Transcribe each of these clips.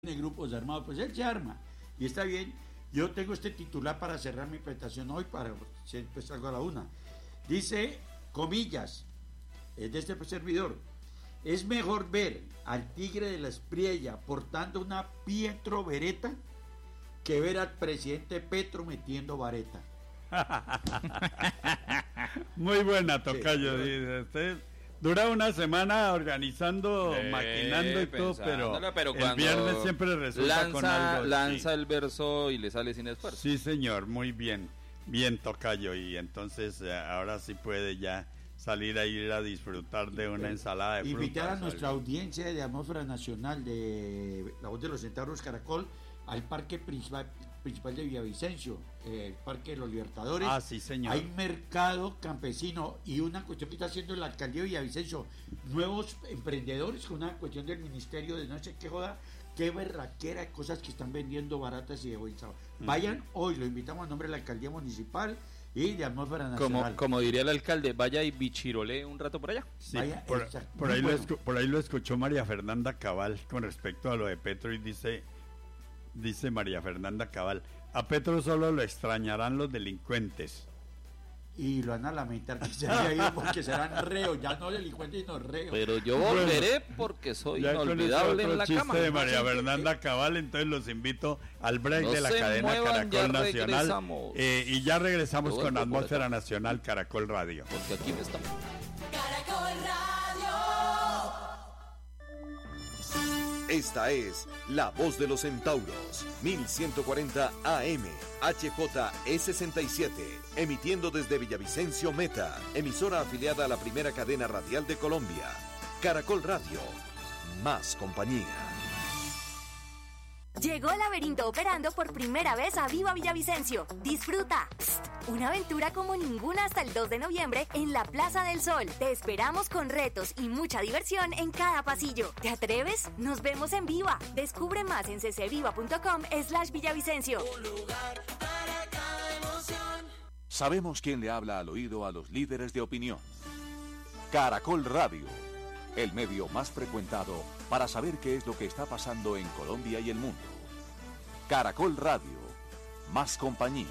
de grupos armados, pues él se arma y está bien. Yo tengo este titular para cerrar mi presentación hoy, para siempre salgo a la una. Dice, comillas, es de este servidor: es mejor ver al tigre de la Espriella portando una Pietro Beretta que ver al presidente Petro metiendo vareta. Muy buena, tocayo, sí, dice usted. Dura una semana organizando, maquinando y todo, pero el viernes siempre resulta con algo. Lanza el verso y le sale sin esfuerzo. Sí, señor, muy bien. Bien, tocayo. Y entonces ahora sí puede ya salir a ir a disfrutar de una ensalada de frutas. Invitar a nuestra audiencia de Atmósfera Nacional de La Voz de los Centauros Caracol al parque principal de Villavicencio, el Parque de los Libertadores. Ah, sí, señor. Hay mercado campesino y una cuestión que está haciendo la alcaldía de Villavicencio, nuevos emprendedores con una cuestión del ministerio de no sé qué joda, qué berraquera, cosas que están vendiendo baratas y de buen sabor. Vayan hoy, lo invitamos a nombre de la alcaldía municipal y de Atmósfera Nacional. Como diría el alcalde, vaya y bichirole un rato por allá. Sí, vaya, por ahí lo escuchó María Fernanda Cabal con respecto a lo de Petro y dice María Fernanda Cabal: a Petro solo lo extrañarán los delincuentes. Y lo van a lamentar que se haya ido porque serán reos, ya no delincuentes sino reos. Pero yo volveré porque soy inolvidable en la cama. De María Fernanda Cabal, entonces los invito al break de la cadena Caracol Nacional. Y ya regresamos con Atmósfera Nacional Caracol Radio. Porque aquí me estamos. Caracol Radio. Esta es La Voz de los Centauros, 1140 AM, HJE67, emitiendo desde Villavicencio Meta, emisora afiliada a la primera cadena radial de Colombia. Caracol Radio, más compañía. Llegó Laberinto operando por primera vez a Viva Villavicencio. Disfruta una aventura como ninguna hasta el 2 de noviembre en la Plaza del Sol. Te esperamos con retos y mucha diversión en cada pasillo. ¿Te atreves? Nos vemos en Viva. Descubre más en ccviva.com/Villavicencio. Un lugar para cada emoción. Sabemos quién le habla al oído a los líderes de opinión. Caracol Radio, el medio más frecuentado para saber qué es lo que está pasando en Colombia y el mundo. Caracol Radio, más compañía.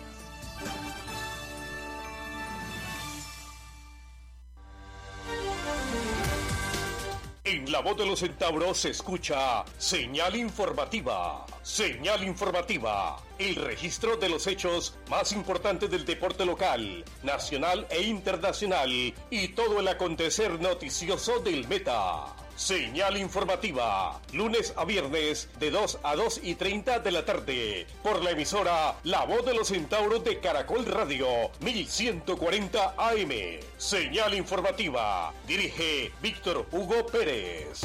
En La Voz de los Centauros se escucha Señal Informativa. Señal Informativa, el registro de los hechos más importantes del deporte local, nacional e internacional y todo el acontecer noticioso del Meta. Señal Informativa, lunes a viernes de 2 a 2:30 de la tarde, por la emisora La Voz de los Centauros de Caracol Radio, 1140 AM. Señal Informativa, dirige Víctor Hugo Pérez.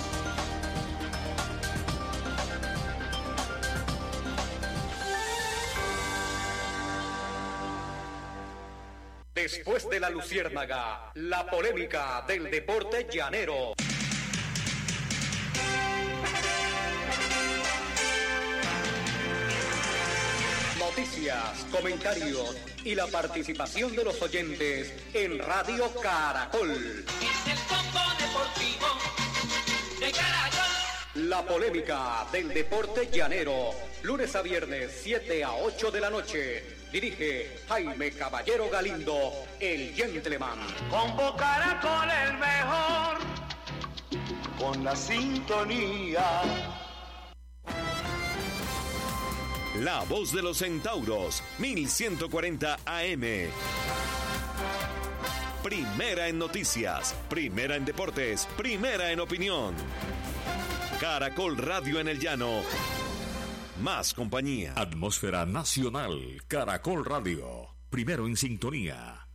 Después de la luciérnaga, la polémica del deporte llanero. Noticias, comentarios y la participación de los oyentes en Radio Caracol. Es el combo deportivo de Caracol. La polémica del deporte llanero, lunes a viernes 7 a 8 de la noche. Dirige Jaime Caballero Galindo, el gentleman. Combo Caracol el mejor, con la sintonía. La Voz de los Centauros, 1140 AM. Primera en noticias, primera en deportes, primera en opinión. Caracol Radio en el llano. Más compañía. Atmósfera Nacional, Caracol Radio. Primero en sintonía.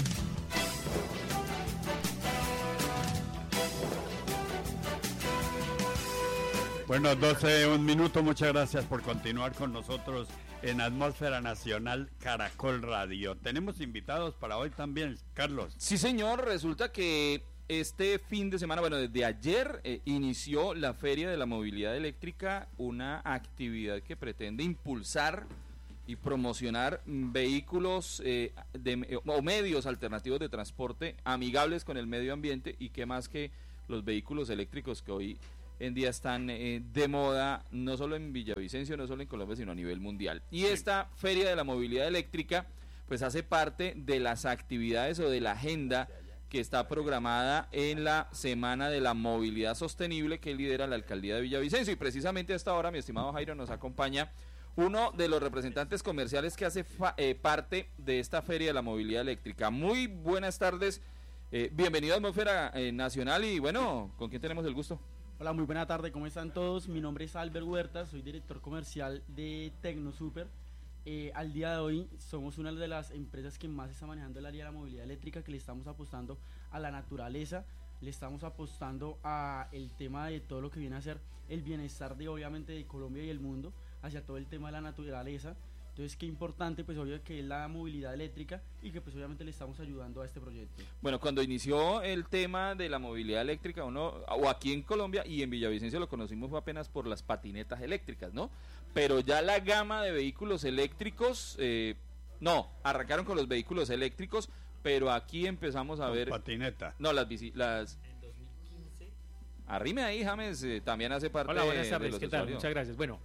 Bueno, 12, 1 minuto. Muchas gracias por continuar con nosotros en Atmósfera Nacional Caracol Radio. Tenemos invitados para hoy también, Carlos. Sí, señor. Resulta que este fin de semana, bueno, desde ayer inició la Feria de la Movilidad Eléctrica, una actividad que pretende impulsar y promocionar vehículos o medios alternativos de transporte amigables con el medio ambiente, y qué más que los vehículos eléctricos que hoy en día están de moda, no solo en Villavicencio, no solo en Colombia, sino a nivel mundial. Y esta Feria de la Movilidad Eléctrica pues hace parte de las actividades o de la agenda que está programada en la Semana de la Movilidad Sostenible que lidera la Alcaldía de Villavicencio. Y precisamente a esta hora, mi estimado Jairo, nos acompaña uno de los representantes comerciales que hace parte de esta Feria de la Movilidad Eléctrica. Muy buenas tardes, bienvenido a Atmósfera Nacional y bueno, ¿con quién tenemos el gusto? Hola, muy buena tarde, ¿cómo están todos? Mi nombre es Albert Huerta, soy director comercial de Tecnosuper. Al día de hoy somos una de las empresas que más está manejando el área de la movilidad eléctrica, que le estamos apostando a la naturaleza, le estamos apostando a el tema de todo lo que viene a ser el bienestar de obviamente de Colombia y el mundo, hacia todo el tema de la naturaleza. Entonces, qué importante, pues obvio que es la movilidad eléctrica y que pues obviamente le estamos ayudando a este proyecto. Bueno, cuando inició el tema de la movilidad eléctrica, o aquí en Colombia y en Villavicencio lo conocimos fue apenas por las patinetas eléctricas, ¿no? Pero ya la gama de vehículos eléctricos, arrancaron con los vehículos eléctricos, pero aquí empezamos a ver... patineta. No, las En 2015. Arrime ahí, James, también hace parte de... Hola, buenas tardes, de los ¿qué tal? usuarios. Muchas gracias. Bueno,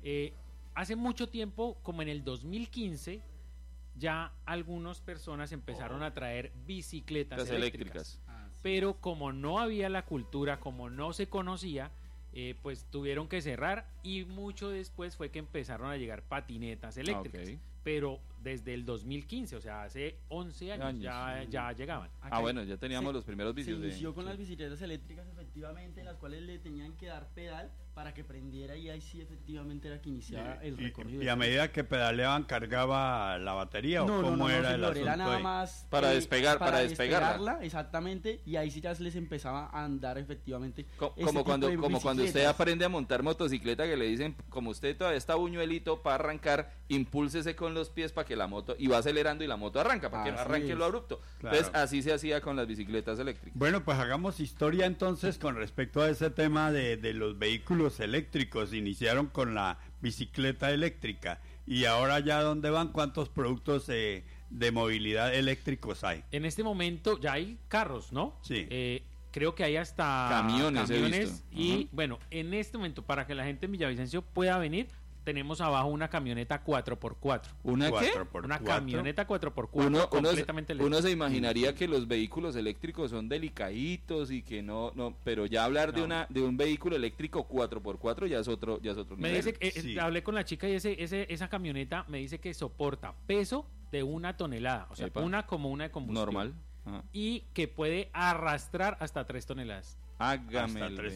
hace mucho tiempo, como en el 2015, ya algunas personas empezaron a traer bicicletas eléctricas. Pero como no había la cultura, como no se conocía, pues tuvieron que cerrar y mucho después fue que empezaron a llegar patinetas eléctricas. Okay. Pero desde el 2015, o sea, hace 11 años ya llegaban. Bueno, ya teníamos los primeros vicios. Se inició con las bicicletas eléctricas, efectivamente, en las cuales le tenían que dar pedal para que prendiera y ahí sí efectivamente era que iniciaba el recorrido. ¿Y a medida que pedaleaban cargaba la batería o cómo era el asunto? Era nada más para despegarla, exactamente, y ahí sí ya les empezaba a andar efectivamente. Como cuando usted aprende a montar motocicleta, que le dicen, como usted todavía está buñuelito para arrancar, impúlsese con los pies para que la moto, y va acelerando y la moto arranca, para que no arranque lo abrupto. Claro. Entonces así se hacía con las bicicletas eléctricas. Bueno, pues hagamos historia entonces con respecto a ese tema de los vehículos eléctricos. Iniciaron con la bicicleta eléctrica y ahora ya ¿dónde van? ¿Cuántos productos de movilidad eléctricos hay? En este momento ya hay carros, ¿no? Sí. Creo que hay hasta camiones y bueno, en este momento para que la gente en Villavicencio pueda venir, tenemos abajo una camioneta 4x4. ¿Una qué? Una camioneta 4x4 completamente eléctrica. Uno se imaginaría que los vehículos eléctricos son delicaditos y que no, pero ya hablar de un vehículo eléctrico 4x4 ya es otro me nivel. Dice hablé con la chica y esa camioneta me dice que soporta peso de 1 tonelada, o sea, una de combustión. Normal. Y que puede arrastrar hasta 3 toneladas. Hágame hasta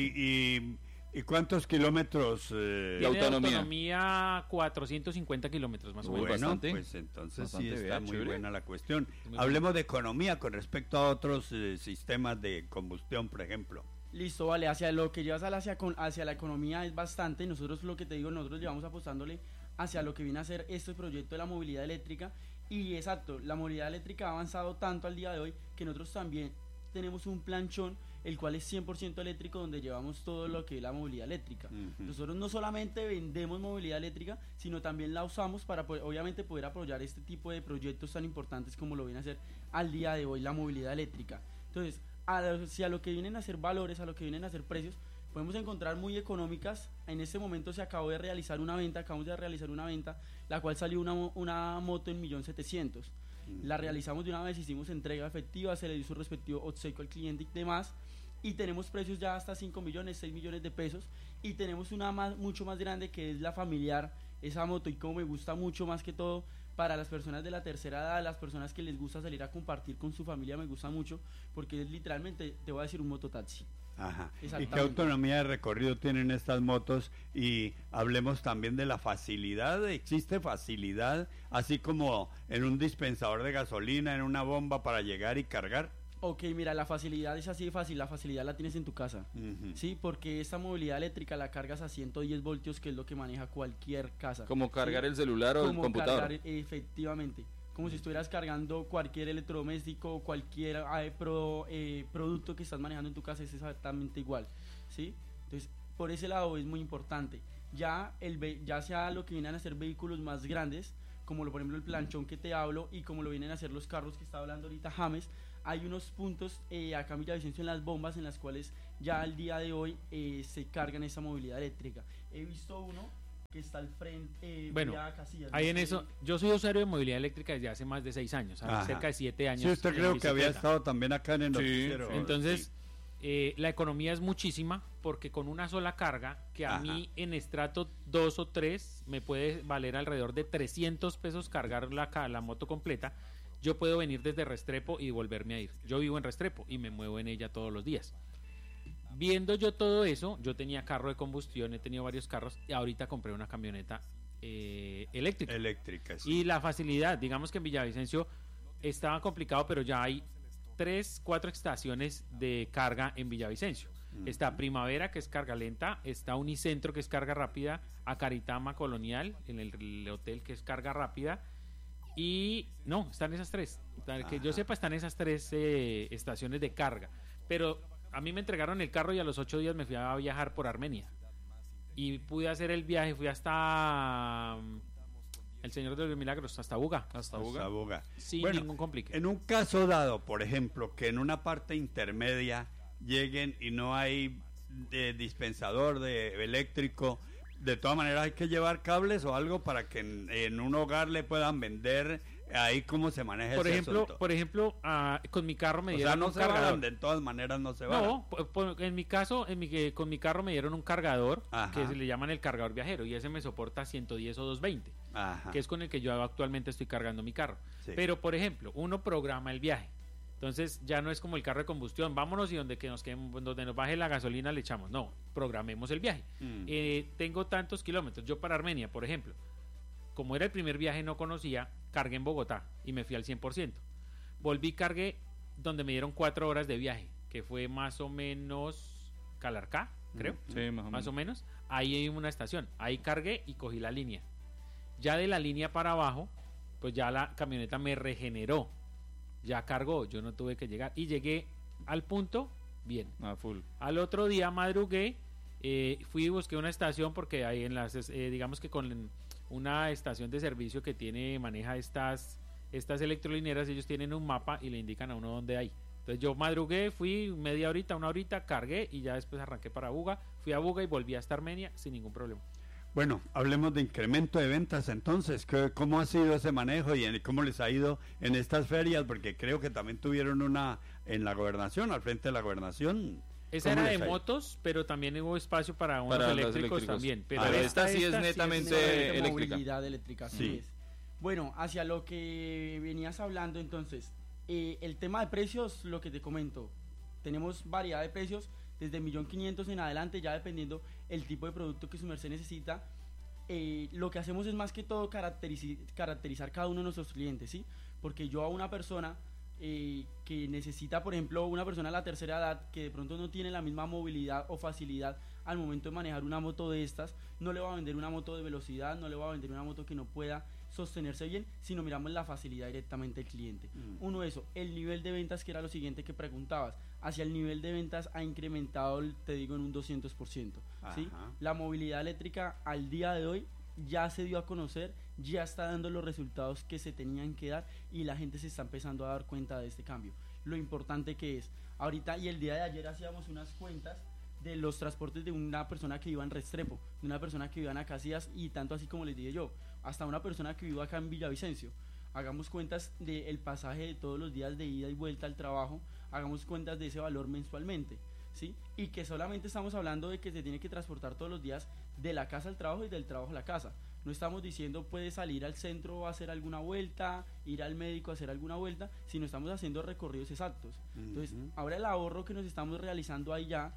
3. ¿Y cuántos kilómetros de autonomía? 450 kilómetros más o menos. Bueno, bastante, pues entonces bastante sí está muy chévere. buena la cuestión. Hablemos de economía con respecto a otros sistemas de combustión, por ejemplo. Listo, vale, hacia lo que llevas hacia la economía es bastante. Nosotros nosotros llevamos apostándole hacia lo que viene a ser este proyecto de la movilidad eléctrica. Y exacto, la movilidad eléctrica ha avanzado tanto al día de hoy que nosotros también tenemos un planchón el cual es 100% eléctrico, donde llevamos todo lo que es la movilidad eléctrica. Nosotros no solamente vendemos movilidad eléctrica, sino también la usamos para obviamente poder apoyar este tipo de proyectos tan importantes como lo viene a hacer al día de hoy la movilidad eléctrica. Entonces, hacia lo que vienen a ser valores, a lo que vienen a ser precios, podemos encontrar muy económicas. En este momento acabamos de realizar una venta, la cual salió una moto en 1.700.000. La realizamos de una vez, hicimos entrega efectiva, se le dio su respectivo obsequio al cliente y demás, y tenemos precios ya hasta 5 millones, 6 millones de pesos, y tenemos una mucho más grande que es la familiar, esa moto, y como me gusta mucho más que todo para las personas de la tercera edad, las personas que les gusta salir a compartir con su familia, me gusta mucho, porque es literalmente, te voy a decir, un mototaxi. Ajá. ¿Y qué autonomía de recorrido tienen estas motos? Y hablemos también de la facilidad. ¿Existe facilidad, así como en un dispensador de gasolina, en una bomba para llegar y cargar? Ok, mira, la facilidad es así de fácil, la facilidad la tienes en tu casa, ¿sí? Porque esta movilidad eléctrica la cargas a 110 voltios, que es lo que maneja cualquier casa. Como cargar el celular o el computador. Efectivamente. Como si estuvieras cargando cualquier electrodoméstico, cualquier producto que estás manejando en tu casa, es exactamente igual, ¿sí? Entonces, por ese lado es muy importante. Ya sea lo que vienen a ser vehículos más grandes, como por ejemplo el planchón que te hablo, y como lo vienen a hacer los carros que está hablando ahorita James, hay unos puntos acá en Villavicencio en las bombas, en las cuales ya al día de hoy se cargan esa movilidad eléctrica. He visto uno que está al frente, bueno, vía Casillas, ahí no en sé. eso, yo soy usuario de movilidad eléctrica desde hace más de 6 años, Ajá. cerca de 7 años. Sí, usted en creo que había bicicleta. estado también acá en el noticiero. Entonces, la economía es muchísima porque con una sola carga, que a Ajá. mí en estrato 2 o 3 me puede valer alrededor de 300 pesos cargar la moto completa, yo puedo venir desde Restrepo y volverme a ir. Yo vivo en Restrepo y me muevo en ella todos los días. Viendo yo todo eso, yo tenía carro de combustión, he tenido varios carros y ahorita compré una camioneta eléctrica. Eléctrica, sí. Y la facilidad, digamos que en Villavicencio estaba complicado, pero ya hay 3, 4 estaciones de carga en Villavicencio. Está Primavera, que es carga lenta, está Unicentro, que es carga rápida, Acaritama Colonial, en el hotel, que es carga rápida, y no, están esas 3. Que yo sepa, están esas 3 estaciones de carga. Pero a mí me entregaron el carro y a los 8 días me fui a viajar por Armenia. Y pude hacer el viaje, fui hasta el Señor de los Milagros, hasta Buga. Hasta Buga. Sin Bueno, ningún complique. En un caso dado, por ejemplo, que en una parte intermedia lleguen y no hay dispensador de eléctrico, de todas maneras hay que llevar cables o algo para que en un hogar le puedan vender. Ahí cómo se maneja Por ese ejemplo, asunto. con mi carro me O dieron sea, no un se cargador. van, de todas maneras no se van. No, en mi caso, con mi carro me dieron un cargador Ajá. que se le llaman el cargador viajero y ese me soporta 110 o 220, Ajá. que es con el que yo actualmente estoy cargando mi carro. Sí. Pero, por ejemplo, uno programa el viaje. Entonces ya no es como el carro de combustión, vámonos y donde nos baje la gasolina le echamos. No, programemos el viaje. Tengo tantos kilómetros. Yo para Armenia, por ejemplo, como era el primer viaje, no conocía, cargué en Bogotá y me fui al 100%. Volví, cargué donde me dieron 4 horas de viaje, que fue más o menos Calarcá, creo. Sí, más o menos. Ahí hay una estación. Ahí cargué y cogí la línea. Ya de la línea para abajo, pues ya la camioneta me regeneró. Ya cargó, yo no tuve que llegar. Y llegué al punto, bien. Full. Al otro día madrugué, fui y busqué una estación porque hay en las, digamos que con una estación de servicio que maneja estas electrolineras, ellos tienen un mapa y le indican a uno dónde hay. Entonces yo madrugué, fui media horita, una horita, cargué y ya después arranqué para Buga, fui a Buga y volví hasta Armenia sin ningún problema. Bueno, hablemos de incremento de ventas entonces. ¿Cómo ha sido ese manejo y cómo les ha ido en estas ferias? Porque creo que también tuvieron una en la gobernación, al frente de la gobernación. Esa era de motos, pero también hubo espacio para unos eléctricos también. Pero esta sí es netamente eléctrica. Movilidad eléctrica, sí. Bueno, hacia lo que venías hablando entonces, el tema de precios, lo que te comento, tenemos variedad de precios desde 1.500.000 en adelante, ya dependiendo el tipo de producto que su merced necesita. Lo que hacemos es más que todo caracterizar cada uno de nuestros clientes, ¿sí? Porque yo a una persona que necesita, por ejemplo, una persona de la tercera edad que de pronto no tiene la misma movilidad o facilidad al momento de manejar una moto de estas, no le va a vender una moto de velocidad, no le va a vender una moto que no pueda sostenerse bien, sino miramos la facilidad directamente del cliente. Uno, eso, el nivel de ventas, que era lo siguiente que preguntabas, hacia el nivel de ventas ha incrementado, te digo, en un 200%, ¿sí? La movilidad eléctrica al día de hoy ya se dio a conocer, ya está dando los resultados que se tenían que dar y la gente se está empezando a dar cuenta de este cambio. Lo importante que es, ahorita y el día de ayer hacíamos unas cuentas de los transportes de una persona que iba en Restrepo, de una persona que iba en Casillas y tanto así como les dije yo, hasta una persona que vive acá en Villavicencio. Hagamos cuentas del pasaje de todos los días de ida y vuelta al trabajo, hagamos cuentas de ese valor mensualmente, ¿sí? Y que solamente estamos hablando de que se tiene que transportar todos los días de la casa al trabajo y del trabajo a la casa. No estamos diciendo puede salir al centro a hacer alguna vuelta, ir al médico a hacer alguna vuelta, sino estamos haciendo recorridos exactos. Entonces, ahora el ahorro que nos estamos realizando ahí ya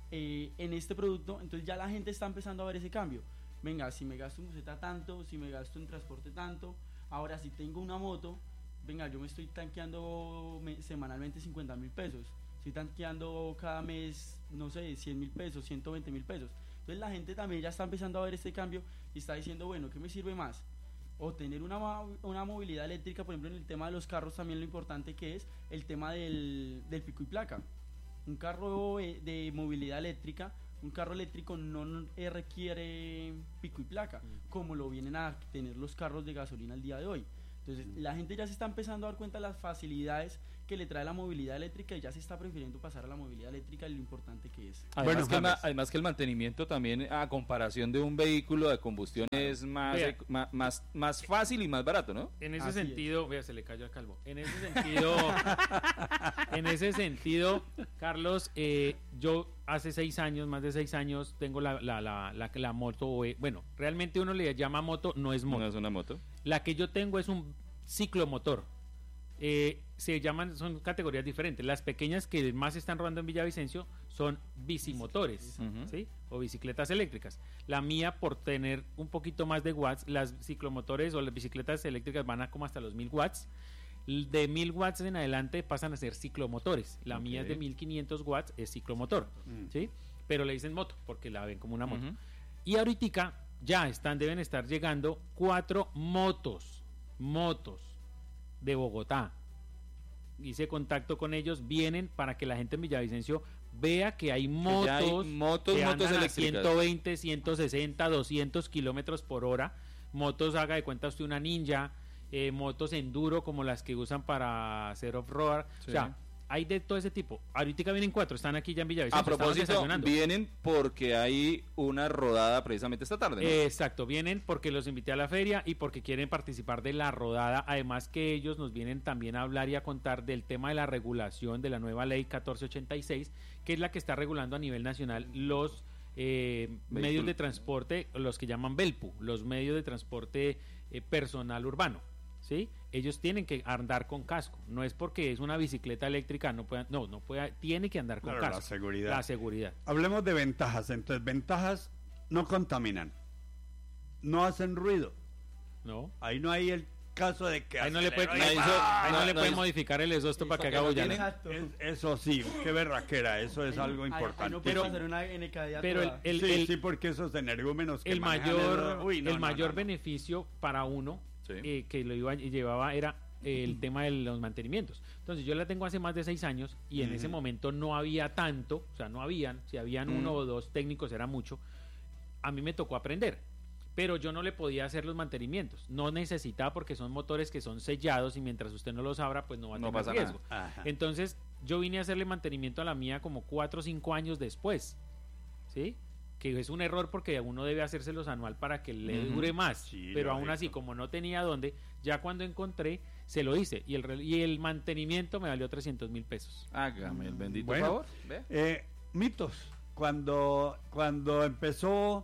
en este producto, entonces ya la gente está empezando a ver ese cambio. Venga, si me gasto en buseta tanto, si me gasto en transporte tanto, ahora si tengo una moto, venga, yo me estoy tanqueando semanalmente 50.000 pesos, estoy tanqueando cada mes, no sé, 100.000 pesos, 120.000 pesos. Entonces la gente también ya está empezando a ver este cambio y está diciendo, bueno, ¿qué me sirve más? O tener una movilidad eléctrica, por ejemplo, en el tema de los carros también lo importante que es el tema del pico y placa. Un carro de movilidad eléctrica, un carro eléctrico no requiere pico y placa, como lo vienen a tener los carros de gasolina al día de hoy. Entonces la gente ya se está empezando a dar cuenta de las facilidades que le trae la movilidad eléctrica y ya se está prefiriendo pasar a la movilidad eléctrica y lo importante que es. Además, además que el mantenimiento también, a comparación de un vehículo de combustión, es más fácil y más barato, ¿no? En ese sentido, vea, se le cayó al calvo. En ese sentido, Carlos, yo hace más de 6 años, tengo la moto, bueno, realmente uno le llama moto, no es moto. No es una moto. La que yo tengo es un ciclomotor. Son categorías diferentes. Las pequeñas que más están rodando en Villavicencio son bicimotores, ¿sí? O bicicletas eléctricas. La mía, por tener un poquito más de watts, las ciclomotores o las bicicletas eléctricas van a como hasta los 1000 watts. De 1000 watts en adelante pasan a ser ciclomotores. La mía es de 1500 watts, es ciclomotor, ¿sí? Pero le dicen moto porque la ven como una moto. Y ahorita ya deben estar llegando 4 motos de Bogotá. Hice contacto con ellos, vienen para que la gente en Villavicencio vea que hay motos que andan a 120, 160, 200 kilómetros por hora. Motos, haga de cuenta usted una Ninja, motos enduro como las que usan para hacer off-road. Sí. O sea, hay de todo ese tipo. Ahorita vienen 4, están aquí ya en Villavicencio. A propósito, vienen porque hay una rodada precisamente esta tarde, ¿no? Exacto, vienen porque los invité a la feria y porque quieren participar de la rodada. Además que ellos nos vienen también a hablar y a contar del tema de la regulación de la nueva ley 1486, que es la que está regulando a nivel nacional los medios de transporte, los que llaman BELPU, los medios de transporte personal urbano. ¿Sí? Ellos tienen que andar con casco, no es porque es una bicicleta eléctrica, tiene que andar con casco. La seguridad. Hablemos de ventajas, entonces ventajas: no contaminan, no hacen ruido. No. Ahí no hay el caso de que ahí no le puede modificar el exhausto para que haga bulla. Eso sí, qué berraquera, eso es algo importante. No puedo hacer una NKD. Pero sí, porque esos energúmenos que el mayor beneficio para uno que lo llevaba era el tema de los mantenimientos. Entonces yo la tengo hace más de 6 años y en ese momento no había tanto, o sea, no habían, si habían 1 o 2 técnicos era mucho. A mí me tocó aprender, pero yo no le podía hacer los mantenimientos, no necesitaba, porque son motores que son sellados y mientras usted no los abra pues no va a tener riesgo. Entonces yo vine a hacerle mantenimiento a la mía como 4 o 5 años después, ¿sí? Que es un error porque uno debe hacérselos anual para que le dure más, pero aún así, como no tenía dónde, ya cuando encontré se lo hice y el mantenimiento me valió 300,000 pesos. Hágame el bendito favor. Mitos. Cuando empezó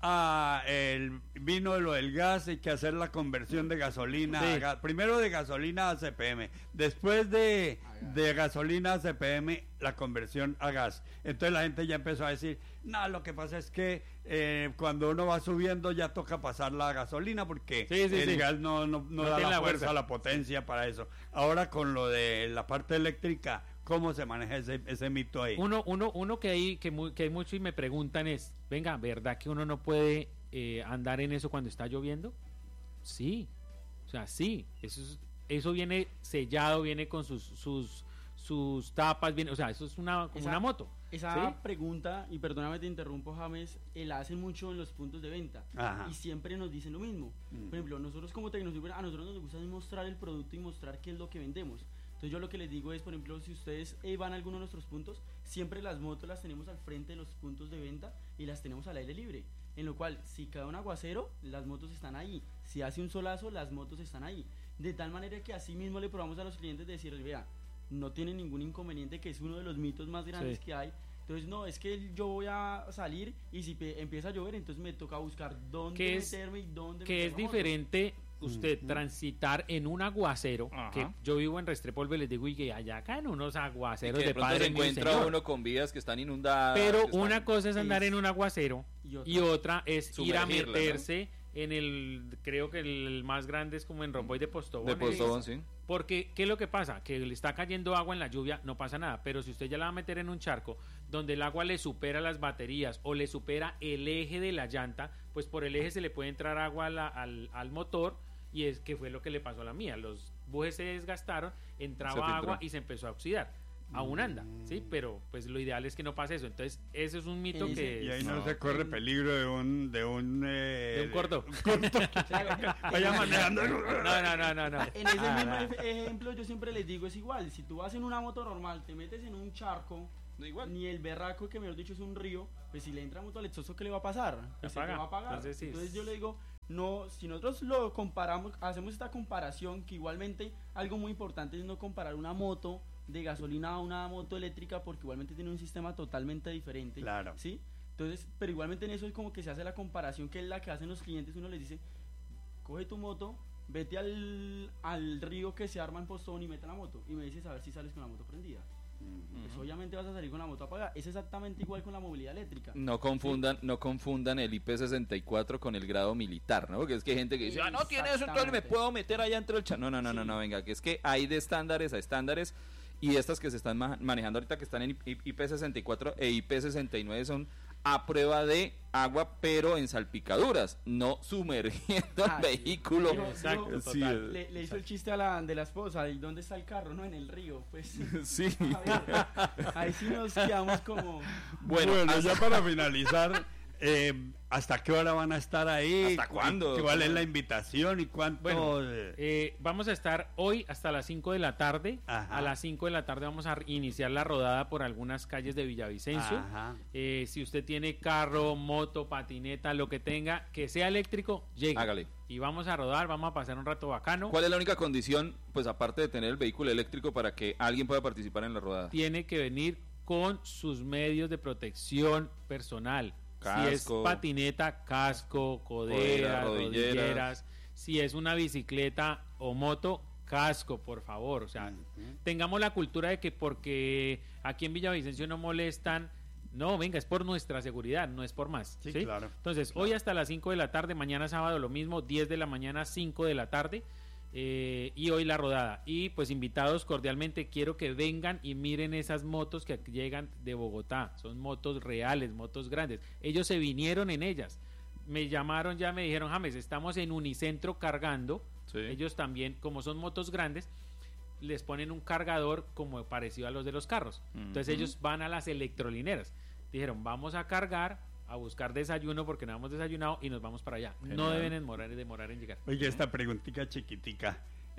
vino lo del gas, hay que hacer la conversión de gasolina a gas. Primero de gasolina a CPM, después de gasolina a CPM la conversión a gas. Entonces la gente ya empezó a decir, no, lo que pasa es que cuando uno va subiendo ya toca pasar la gasolina porque el gas no da la fuerza, la potencia para eso. Ahora con lo de la parte eléctrica, ¿cómo se maneja ese mito ahí? Uno que hay mucho y me preguntan es, venga, ¿verdad que uno no puede andar en eso cuando está lloviendo? Sí, o sea, sí, eso viene sellado, viene con sus tapas, viene, o sea, eso es como una moto. Esa pregunta, y perdóname te interrumpo, James, la hacen mucho en los puntos de venta. Y siempre nos dicen lo mismo. Por ejemplo, nosotros como Tecnosuper, a nosotros nos gusta mostrar el producto y mostrar qué es lo que vendemos. Entonces yo lo que les digo es, por ejemplo, si ustedes van a alguno de nuestros puntos, siempre las motos las tenemos al frente de los puntos de venta y las tenemos al aire libre, en lo cual si cae un aguacero, las motos están ahí, si hace un solazo, las motos están ahí, de tal manera que así mismo le probamos a los clientes de decirles, vea, no tiene ningún inconveniente, que es uno de los mitos más grandes que hay. Entonces no, es que yo voy a salir y si empieza a llover, entonces me toca buscar dónde meterme y dónde que es diferente usted transitar en un aguacero, que yo vivo en Restrepo, les digo, y que allá caen unos aguaceros y que de padre se encuentra uno con vías que están inundadas. Pero una cosa es andar en un aguacero y otra es ir a meterse, ¿no? En creo que el más grande es como en Romboy de Postobón. De Postobón, sí. Porque, ¿qué es lo que pasa? Que le está cayendo agua en la lluvia, no pasa nada, pero si usted ya la va a meter en un charco donde el agua le supera las baterías o le supera el eje de la llanta, pues por el eje se le puede entrar agua al motor, y es que fue lo que le pasó a la mía. Los bujes se desgastaron, entraba agua y se empezó a oxidar. aún anda, ¿sí? Pero pues lo ideal es que no pase eso. Entonces, ese es un mito que... Y ahí no se corre peligro de un corto. Vaya manejando. No. En ese mismo ejemplo yo siempre les digo, es igual, si tú vas en una moto normal, te metes en un charco, ni el berraco, que mejor dicho es un río, pues si le entra moto al exhausto, ¿qué le va a pasar? Pues se te va a apagar. Entonces yo le digo, no, si nosotros lo comparamos, hacemos esta comparación, que igualmente algo muy importante es no comparar una moto de gasolina a una moto eléctrica, porque igualmente tiene un sistema totalmente diferente. Claro. ¿Sí? Entonces, pero igualmente en eso es como que se hace la comparación, que es la que hacen los clientes. Uno les dice, coge tu moto, vete al río que se arma en Postón y mete la moto, y me dices a ver si sales con la moto prendida. Pues obviamente vas a salir con la moto apagada. Es exactamente igual con la movilidad eléctrica. No confundan el IP64 con el grado militar, ¿no? Porque es que hay gente que dice, no tiene eso, entonces me puedo meter allá entre el chat. No, venga, que es que hay de estándares a estándares, y estas que se están manejando ahorita, que están en IP64 e IP69, son a prueba de agua, pero en salpicaduras, no sumergiendo el vehículo. Le hizo el chiste de la esposa, ¿y dónde está el carro? No, en el río, pues. Sí. Ahí sí nos quedamos como... Bueno, ya para finalizar, ¿hasta qué hora van a estar ahí? ¿Hasta cuándo? ¿Cuál es la invitación y cuánto? Bueno, vamos a estar hoy hasta las 5 de la tarde. Ajá. A las 5 de la tarde vamos a iniciar la rodada por algunas calles de Villavicencio. Ajá. Si usted tiene carro, moto, patineta, lo que tenga, que sea eléctrico, llegue. Hágale. Y vamos a rodar, vamos a pasar un rato bacano. ¿Cuál es la única condición, pues aparte de tener el vehículo eléctrico, para que alguien pueda participar en la rodada? Tiene que venir con sus medios de protección personal. Casco, si es patineta, casco, coderas, rodilleras. Si es una bicicleta o moto, casco, por favor. O sea, tengamos la cultura de que porque aquí en Villavicencio no molestan, no, venga, es por nuestra seguridad, no es por más. Sí, ¿sí? claro. Entonces, hoy hasta las 5 de la tarde, mañana sábado lo mismo, 10 de la mañana, 5 de la tarde. Y hoy la rodada, y pues invitados cordialmente, quiero que vengan y miren esas motos que llegan de Bogotá, son motos reales, motos grandes, ellos se vinieron en ellas, me llamaron, ya me dijeron, James, estamos en Unicentro cargando, ellos también, como son motos grandes, les ponen un cargador como parecido a los de los carros, entonces ellos van a las electrolineras, dijeron, vamos a cargar, a buscar desayuno porque no hemos desayunado y nos vamos para allá. Genial. No deben demorar en llegar. Oye, esta preguntita chiquitica.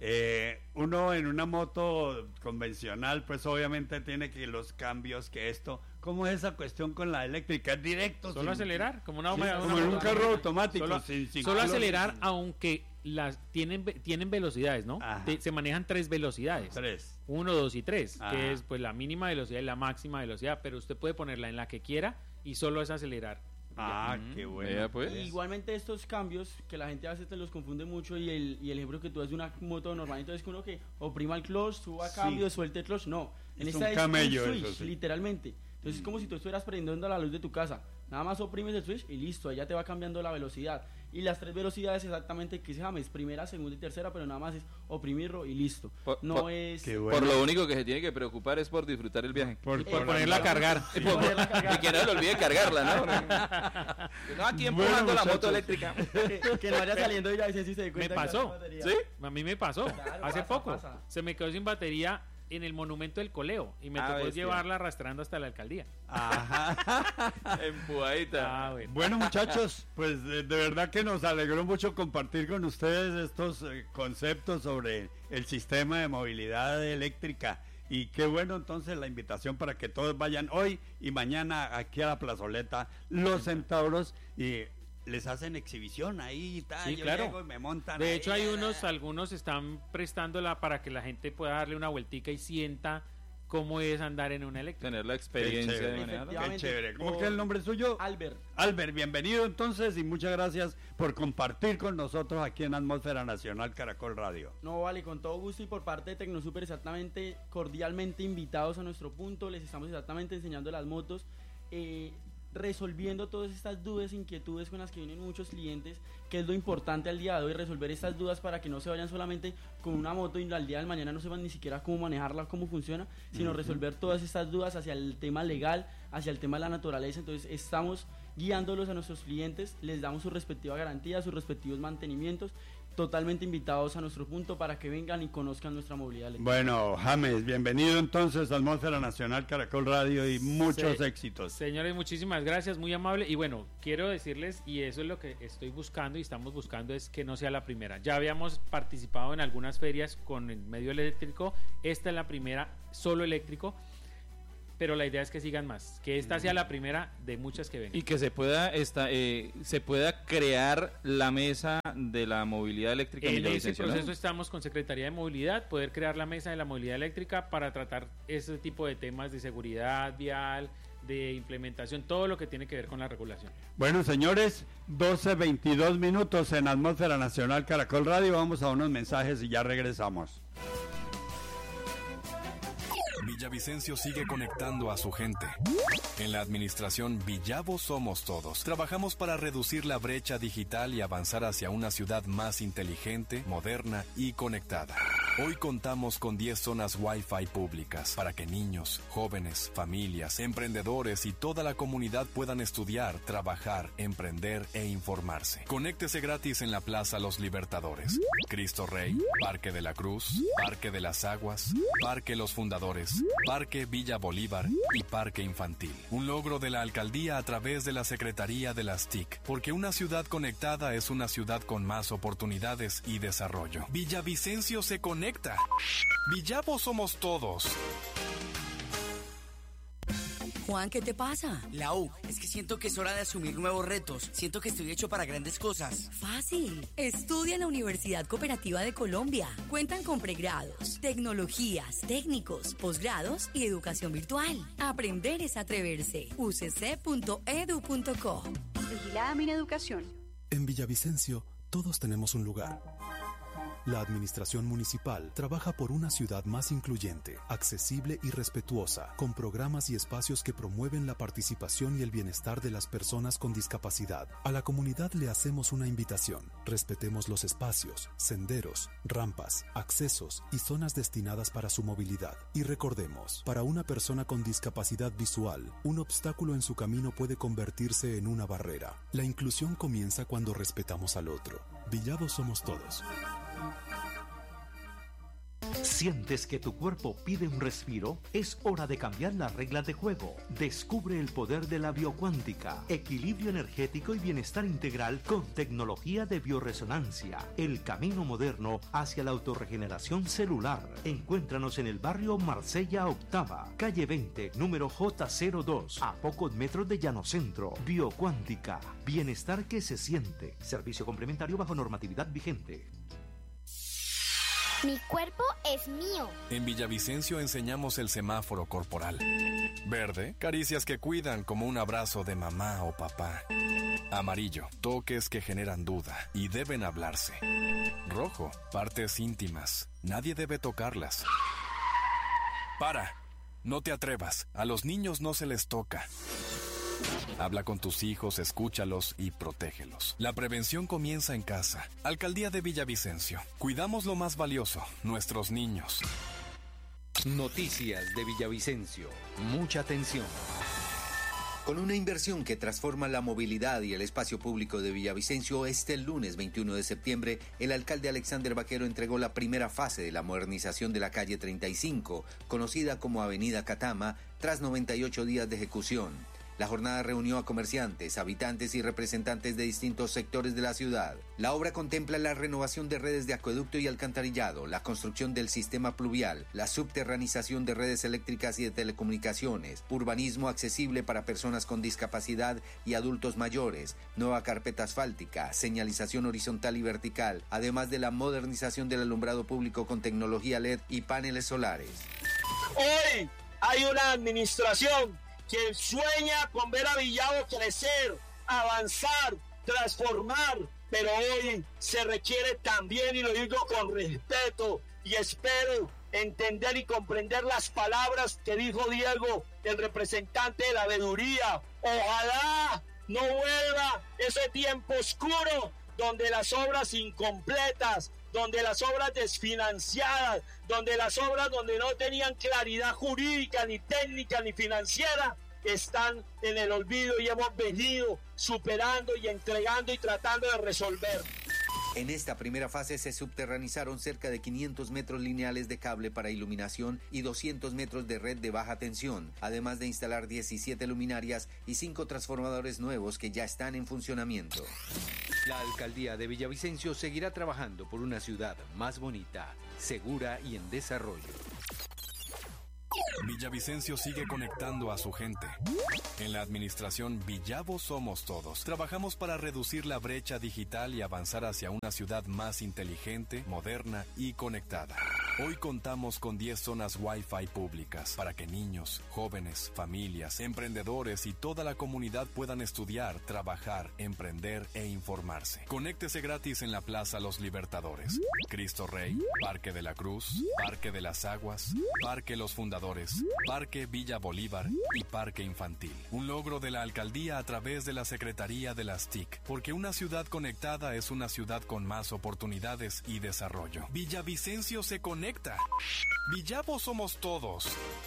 Uno en una moto convencional, pues obviamente tiene que los cambios, que esto. ¿Cómo es esa cuestión con la eléctrica? ¿Es directo? Solo acelerar, como como en un carro automático. Solo acelerar, aunque las tienen velocidades, ¿no? Se manejan 3 velocidades. 1, 2 y 3, que es pues la mínima velocidad y la máxima velocidad, pero usted puede ponerla en la que quiera y solo es acelerar. Qué bueno. Pues. Igualmente estos cambios que la gente a veces te los confunde mucho, y el ejemplo que tú das de una moto normal, entonces que uno que oprima el clutch, suba cambio, suelte el clutch, no. En es esta un camello, es un switch, eso, sí. Literalmente. Entonces es como si tú estuvieras prendiendo la luz de tu casa. Nada más oprimes el switch y listo, allá te va cambiando la velocidad. Y las 3 velocidades exactamente que se llama, es primera, segunda y tercera, pero nada más es oprimirlo y listo. Por lo único que se tiene que preocupar es por disfrutar el viaje. Por ponerla a cargar. Sí. Y que no se le olvide cargarla, ¿no? No, aquí empujando la moto eléctrica. Que no vaya saliendo de Villavicencio y se dé cuenta. Me pasó. ¿Sí? A mí me pasó. Claro, hace poco. pasa. Se me quedó sin batería en el monumento del Coleo y me tocó llevarla arrastrando hasta la alcaldía. Ajá. Empujadita. Bueno, muchachos, pues de verdad que nos alegró mucho compartir con ustedes estos conceptos sobre el sistema de movilidad eléctrica. Y qué bueno entonces la invitación para que todos vayan hoy y mañana aquí a la plazoleta Los Centauros y les hacen exhibición ahí y tal. Sí, yo claro. llego y me montan de ahí. hecho hay algunos están prestándola para que la gente pueda darle una vueltica y sienta cómo es andar en una eléctrica. Tener la experiencia de manejarla. Qué chévere. ¿Cómo que es el nombre suyo? Albert. Albert, bienvenido entonces y muchas gracias por compartir con nosotros aquí en Atmósfera Nacional Caracol Radio. No, vale, con todo gusto, y por parte de Tecnosuper exactamente cordialmente invitados a nuestro punto. Les estamos exactamente enseñando las motos, resolviendo todas estas dudas, inquietudes con las que vienen muchos clientes, que es lo importante al día de hoy, resolver estas dudas para que no se vayan solamente con una moto y al día de mañana no sepan ni siquiera cómo manejarla, cómo funciona, sino resolver todas estas dudas hacia el tema legal, hacia el tema de la naturaleza. Entonces estamos guiándolos a nuestros clientes, les damos su respectiva garantía, sus respectivos mantenimientos, totalmente invitados a nuestro punto para que vengan y conozcan nuestra movilidad eléctrica. Bueno, James, bienvenido entonces a Atmósfera Nacional Caracol Radio y muchos éxitos. Señores, muchísimas gracias, muy amable. Y bueno, quiero decirles, y eso es lo que estoy buscando y estamos buscando, es que no sea la primera. Ya habíamos participado en algunas ferias con el medio eléctrico, esta es la primera solo eléctrico, pero la idea es que sigan más, que esta sea la primera de muchas que vengan. Y que se pueda crear la mesa de la movilidad eléctrica en ese Villavicencio, proceso ¿no? estamos con Secretaría de Movilidad, poder crear la mesa de la movilidad eléctrica para tratar ese tipo de temas de seguridad vial, de implementación, todo lo que tiene que ver con la regulación. Bueno, señores, 12:22 minutos en Atmósfera Nacional Caracol Radio. Vamos a unos mensajes y ya regresamos. Villavicencio sigue conectando a su gente. En la administración Villavo Somos Todos, trabajamos para reducir la brecha digital y avanzar hacia una ciudad más inteligente, moderna y conectada. Hoy contamos con 10 zonas Wi-Fi públicas para que niños, jóvenes, familias, emprendedores y toda la comunidad puedan estudiar, trabajar, emprender e informarse. Conéctese gratis en la Plaza Los Libertadores, Cristo Rey, Parque de la Cruz, Parque de las Aguas, Parque Los Fundadores, Parque Villa Bolívar y Parque Infantil. Un logro de la alcaldía a través de la Secretaría de las TIC, porque una ciudad conectada es una ciudad con más oportunidades y desarrollo. Villavicencio se conecta. Villavo Somos Todos. Juan, ¿qué te pasa? Lau, es que siento que es hora de asumir nuevos retos. Siento que estoy hecho para grandes cosas. Fácil. Estudia en la Universidad Cooperativa de Colombia. Cuentan con pregrados, tecnologías, técnicos, posgrados y educación virtual. Aprender es atreverse. ucc.edu.co. Vigilada Mineducación. En Villavicencio, todos tenemos un lugar. La administración municipal trabaja por una ciudad más incluyente, accesible y respetuosa, con programas y espacios que promueven la participación y el bienestar de las personas con discapacidad. A la comunidad le hacemos una invitación. Respetemos los espacios, senderos, rampas, accesos y zonas destinadas para su movilidad. Y recordemos, para una persona con discapacidad visual, un obstáculo en su camino puede convertirse en una barrera. La inclusión comienza cuando respetamos al otro. Villavo Somos Todos. ¿Sientes que tu cuerpo pide un respiro? Es hora de cambiar las reglas de juego. Descubre el poder de la biocuántica, equilibrio energético y bienestar integral con tecnología de bioresonancia. El camino moderno hacia la autorregeneración celular. Encuéntranos en el barrio Marsella Octava, calle 20, número J02, a pocos metros de Llanocentro. Biocuántica, bienestar que se siente. Servicio complementario bajo normatividad vigente. Mi cuerpo es mío. En Villavicencio enseñamos el semáforo corporal. Verde, caricias que cuidan como un abrazo de mamá o papá. Amarillo, toques que generan duda y deben hablarse. Rojo, partes íntimas. Nadie debe tocarlas. Para, no te atrevas. A los niños no se les toca. Habla con tus hijos, escúchalos y protégelos. La prevención comienza en casa. Alcaldía de Villavicencio. Cuidamos lo más valioso, nuestros niños. Noticias de Villavicencio. Mucha atención. Con una inversión que transforma la movilidad y el espacio público de Villavicencio, este lunes 21 de septiembre, el alcalde Alexander Vaquero entregó la primera fase de la modernización de la calle 35, conocida como Avenida Catama, tras 98 días de ejecución. La jornada reunió a comerciantes, habitantes y representantes de distintos sectores de la ciudad. La obra contempla la renovación de redes de acueducto y alcantarillado, la construcción del sistema pluvial, la subterranización de redes eléctricas y de telecomunicaciones, urbanismo accesible para personas con discapacidad y adultos mayores, nueva carpeta asfáltica, señalización horizontal y vertical, además de la modernización del alumbrado público con tecnología LED y paneles solares. Hoy hay una administración que sueña con ver a Villavo crecer, avanzar, transformar, pero hoy se requiere también, y lo digo con respeto, y espero entender y comprender las palabras que dijo Diego, el representante de la veeduría. Ojalá no vuelva ese tiempo oscuro donde las obras incompletas, donde las obras desfinanciadas, donde las obras donde no tenían claridad jurídica, ni técnica, ni financiera, están en el olvido y hemos venido superando y entregando y tratando de resolver. En esta primera fase se subterranizaron cerca de 500 metros lineales de cable para iluminación y 200 metros de red de baja tensión, además de instalar 17 luminarias y 5 transformadores nuevos que ya están en funcionamiento. La alcaldía de Villavicencio seguirá trabajando por una ciudad más bonita, segura y en desarrollo. Villavicencio sigue conectando a su gente. En la administración Villavo Somos Todos, trabajamos para reducir la brecha digital y avanzar hacia una ciudad más inteligente, moderna y conectada. Hoy contamos con 10 zonas Wi-Fi públicas para que niños, jóvenes, familias, emprendedores y toda la comunidad puedan estudiar, trabajar, emprender e informarse. Conéctese gratis en la Plaza Los Libertadores, Cristo Rey, Parque de la Cruz, Parque de las Aguas, Parque Los Fundadores, Parque Villa Bolívar y Parque Infantil. Un logro de la alcaldía a través de la Secretaría de las TIC, porque una ciudad conectada es una ciudad con más oportunidades y desarrollo. Villavicencio se conecta. Villavo Somos Todos.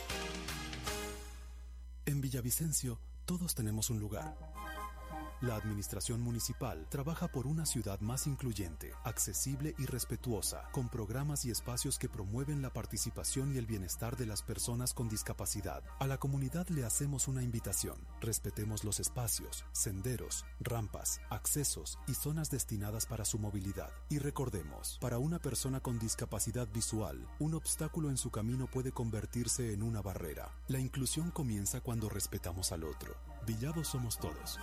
En Villavicencio, todos tenemos un lugar. La administración municipal trabaja por una ciudad más incluyente, accesible y respetuosa, con programas y espacios que promueven la participación y el bienestar de las personas con discapacidad. A la comunidad le hacemos una invitación. Respetemos los espacios, senderos, rampas, accesos y zonas destinadas para su movilidad. Y recordemos, para una persona con discapacidad visual, un obstáculo en su camino puede convertirse en una barrera. La inclusión comienza cuando respetamos al otro. Villavo Somos Todos.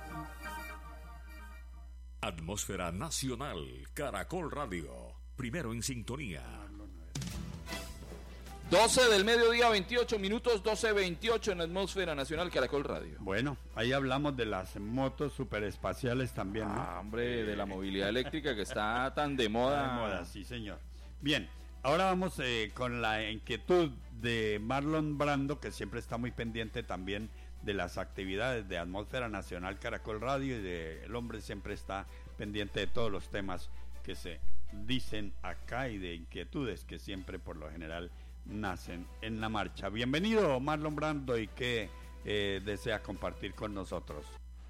Atmósfera Nacional, Caracol Radio, primero en sintonía. 12 del mediodía, 28 minutos, 12:28 en Atmósfera Nacional, Caracol Radio. Bueno, ahí hablamos de las motos superespaciales también, ¿no? Hombre, de la movilidad eléctrica que está tan de moda. De moda, sí, señor. Bien, ahora vamos con la inquietud de Marlon Brando, que siempre está muy pendiente también de las actividades de Atmósfera Nacional Caracol Radio, y el hombre siempre está pendiente de todos los temas que se dicen acá y de inquietudes que siempre por lo general nacen en la marcha. Bienvenido, Marlon Brando, y qué desea compartir con nosotros.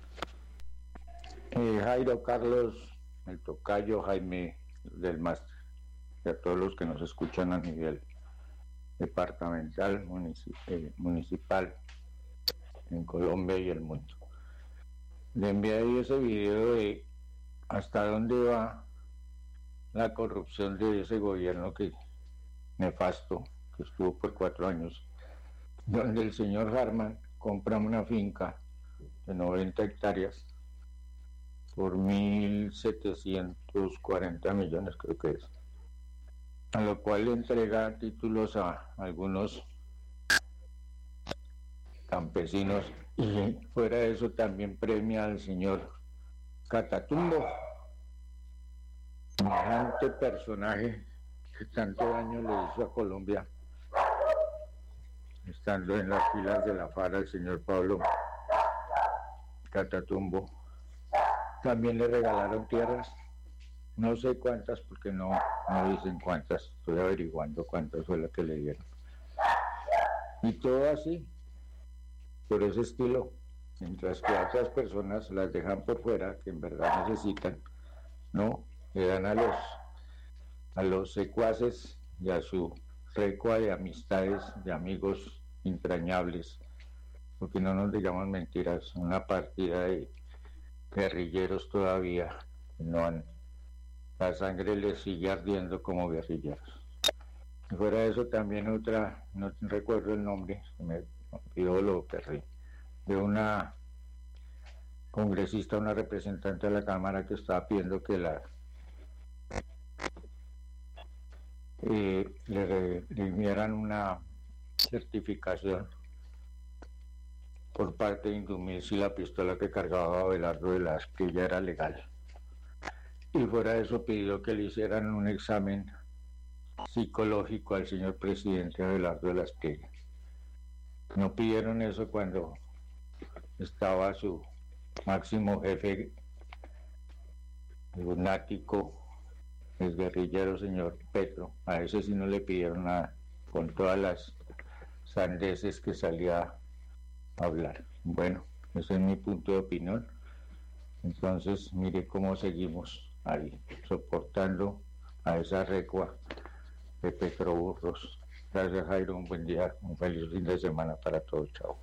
Jairo, Carlos, el tocayo, Jaime del Máster, y a todos los que nos escuchan a nivel departamental, municipal, en Colombia y el mundo. Le envié ahí ese video de hasta dónde va la corrupción de ese gobierno nefasto que estuvo por 4 años, donde el señor Harman compra una finca de 90 hectáreas por 1.740 millones, creo que es, a lo cual le entrega títulos a algunos campesinos, y fuera de eso también premia al señor Catatumbo, semejante personaje que tanto daño le hizo a Colombia, estando en las filas de la FARC, el señor Pablo Catatumbo. También le regalaron tierras, no sé cuántas porque no dicen cuántas, estoy averiguando cuántas fue la que le dieron, y todo así, por ese estilo, mientras que a otras personas las dejan por fuera, que en verdad necesitan, no, le dan a los secuaces y a su recua de amistades, de amigos entrañables, porque no nos digamos mentiras, una partida de guerrilleros todavía, la sangre les sigue ardiendo como guerrilleros. Y fuera de eso también otra, no recuerdo el nombre, me olvidó, lo perdí, de una congresista, una representante de la Cámara que estaba pidiendo que le dieran una certificación por parte de Indumil si la pistola que cargaba Abelardo de la Espriella era legal. Y fuera de eso pidió que le hicieran un examen psicológico al señor presidente Abelardo de la Espriella. No pidieron eso cuando estaba su máximo jefe lunático, el guerrillero señor Petro. A ese sí no le pidieron nada, con todas las sandeces que salía hablar. Bueno, ese es mi punto de opinión. Entonces, mire cómo seguimos ahí, soportando a esa recua de Petroburros. Gracias, Jairo, un buen día, un feliz fin de semana para todos, chao.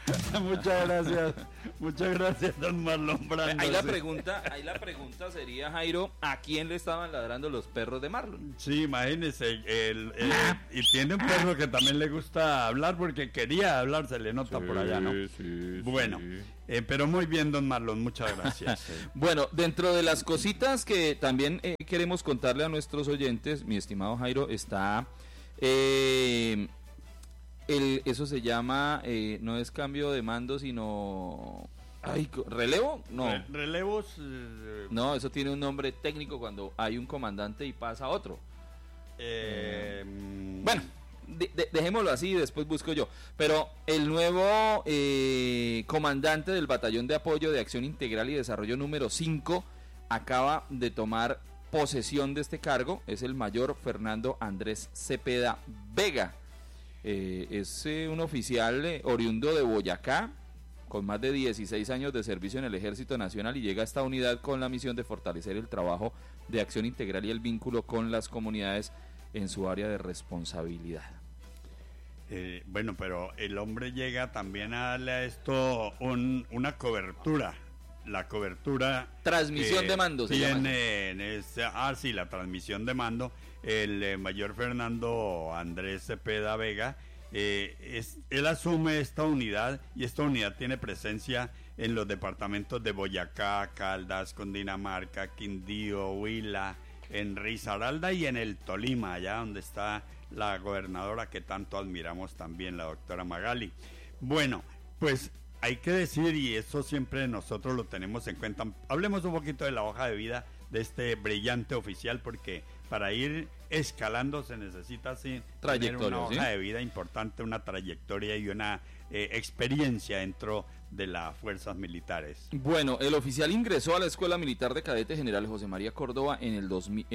Muchas gracias, don Marlon Brando. Ahí la pregunta sería, Jairo, ¿a quién le estaban ladrando los perros de Marlon? Sí, imagínese, y tiene un perro que también le gusta hablar porque quería hablar, se le nota por allá, ¿no? Sí, bueno, pero muy bien, don Marlon, muchas gracias. Bueno, dentro de las cositas que también queremos contarle a nuestros oyentes, mi estimado Jairo, está... eso se llama, no es cambio de mando, sino... ¿Relevo? No. Relevos... No, eso tiene un nombre técnico cuando hay un comandante y pasa a otro. Bueno, dejémoslo así y después busco yo. Pero el nuevo comandante del Batallón de Apoyo de Acción Integral y Desarrollo número 5 acaba de tomar posesión de este cargo. Es el mayor Fernando Andrés Cepeda Vega. Es un oficial oriundo de Boyacá, con más de 16 años de servicio en el Ejército Nacional, y llega a esta unidad con la misión de fortalecer el trabajo de acción integral y el vínculo con las comunidades en su área de responsabilidad. Bueno, pero el hombre llega también a darle a esto una cobertura. La cobertura... Transmisión de mando, se llama. Sí, la transmisión de mando. El mayor Fernando Andrés Cepeda Vega, él asume esta unidad, y esta unidad tiene presencia en los departamentos de Boyacá, Caldas, Cundinamarca, Quindío, Huila, en Risaralda y en el Tolima, allá donde está la gobernadora que tanto admiramos también, la doctora Magali. Bueno, pues hay que decir, y eso siempre nosotros lo tenemos en cuenta, hablemos un poquito de la hoja de vida de este brillante oficial, porque para ir escalando se necesita tener una hoja de vida importante, una trayectoria y una experiencia dentro de las fuerzas militares. Bueno, el oficial ingresó a la Escuela Militar de Cadete General José María Córdoba en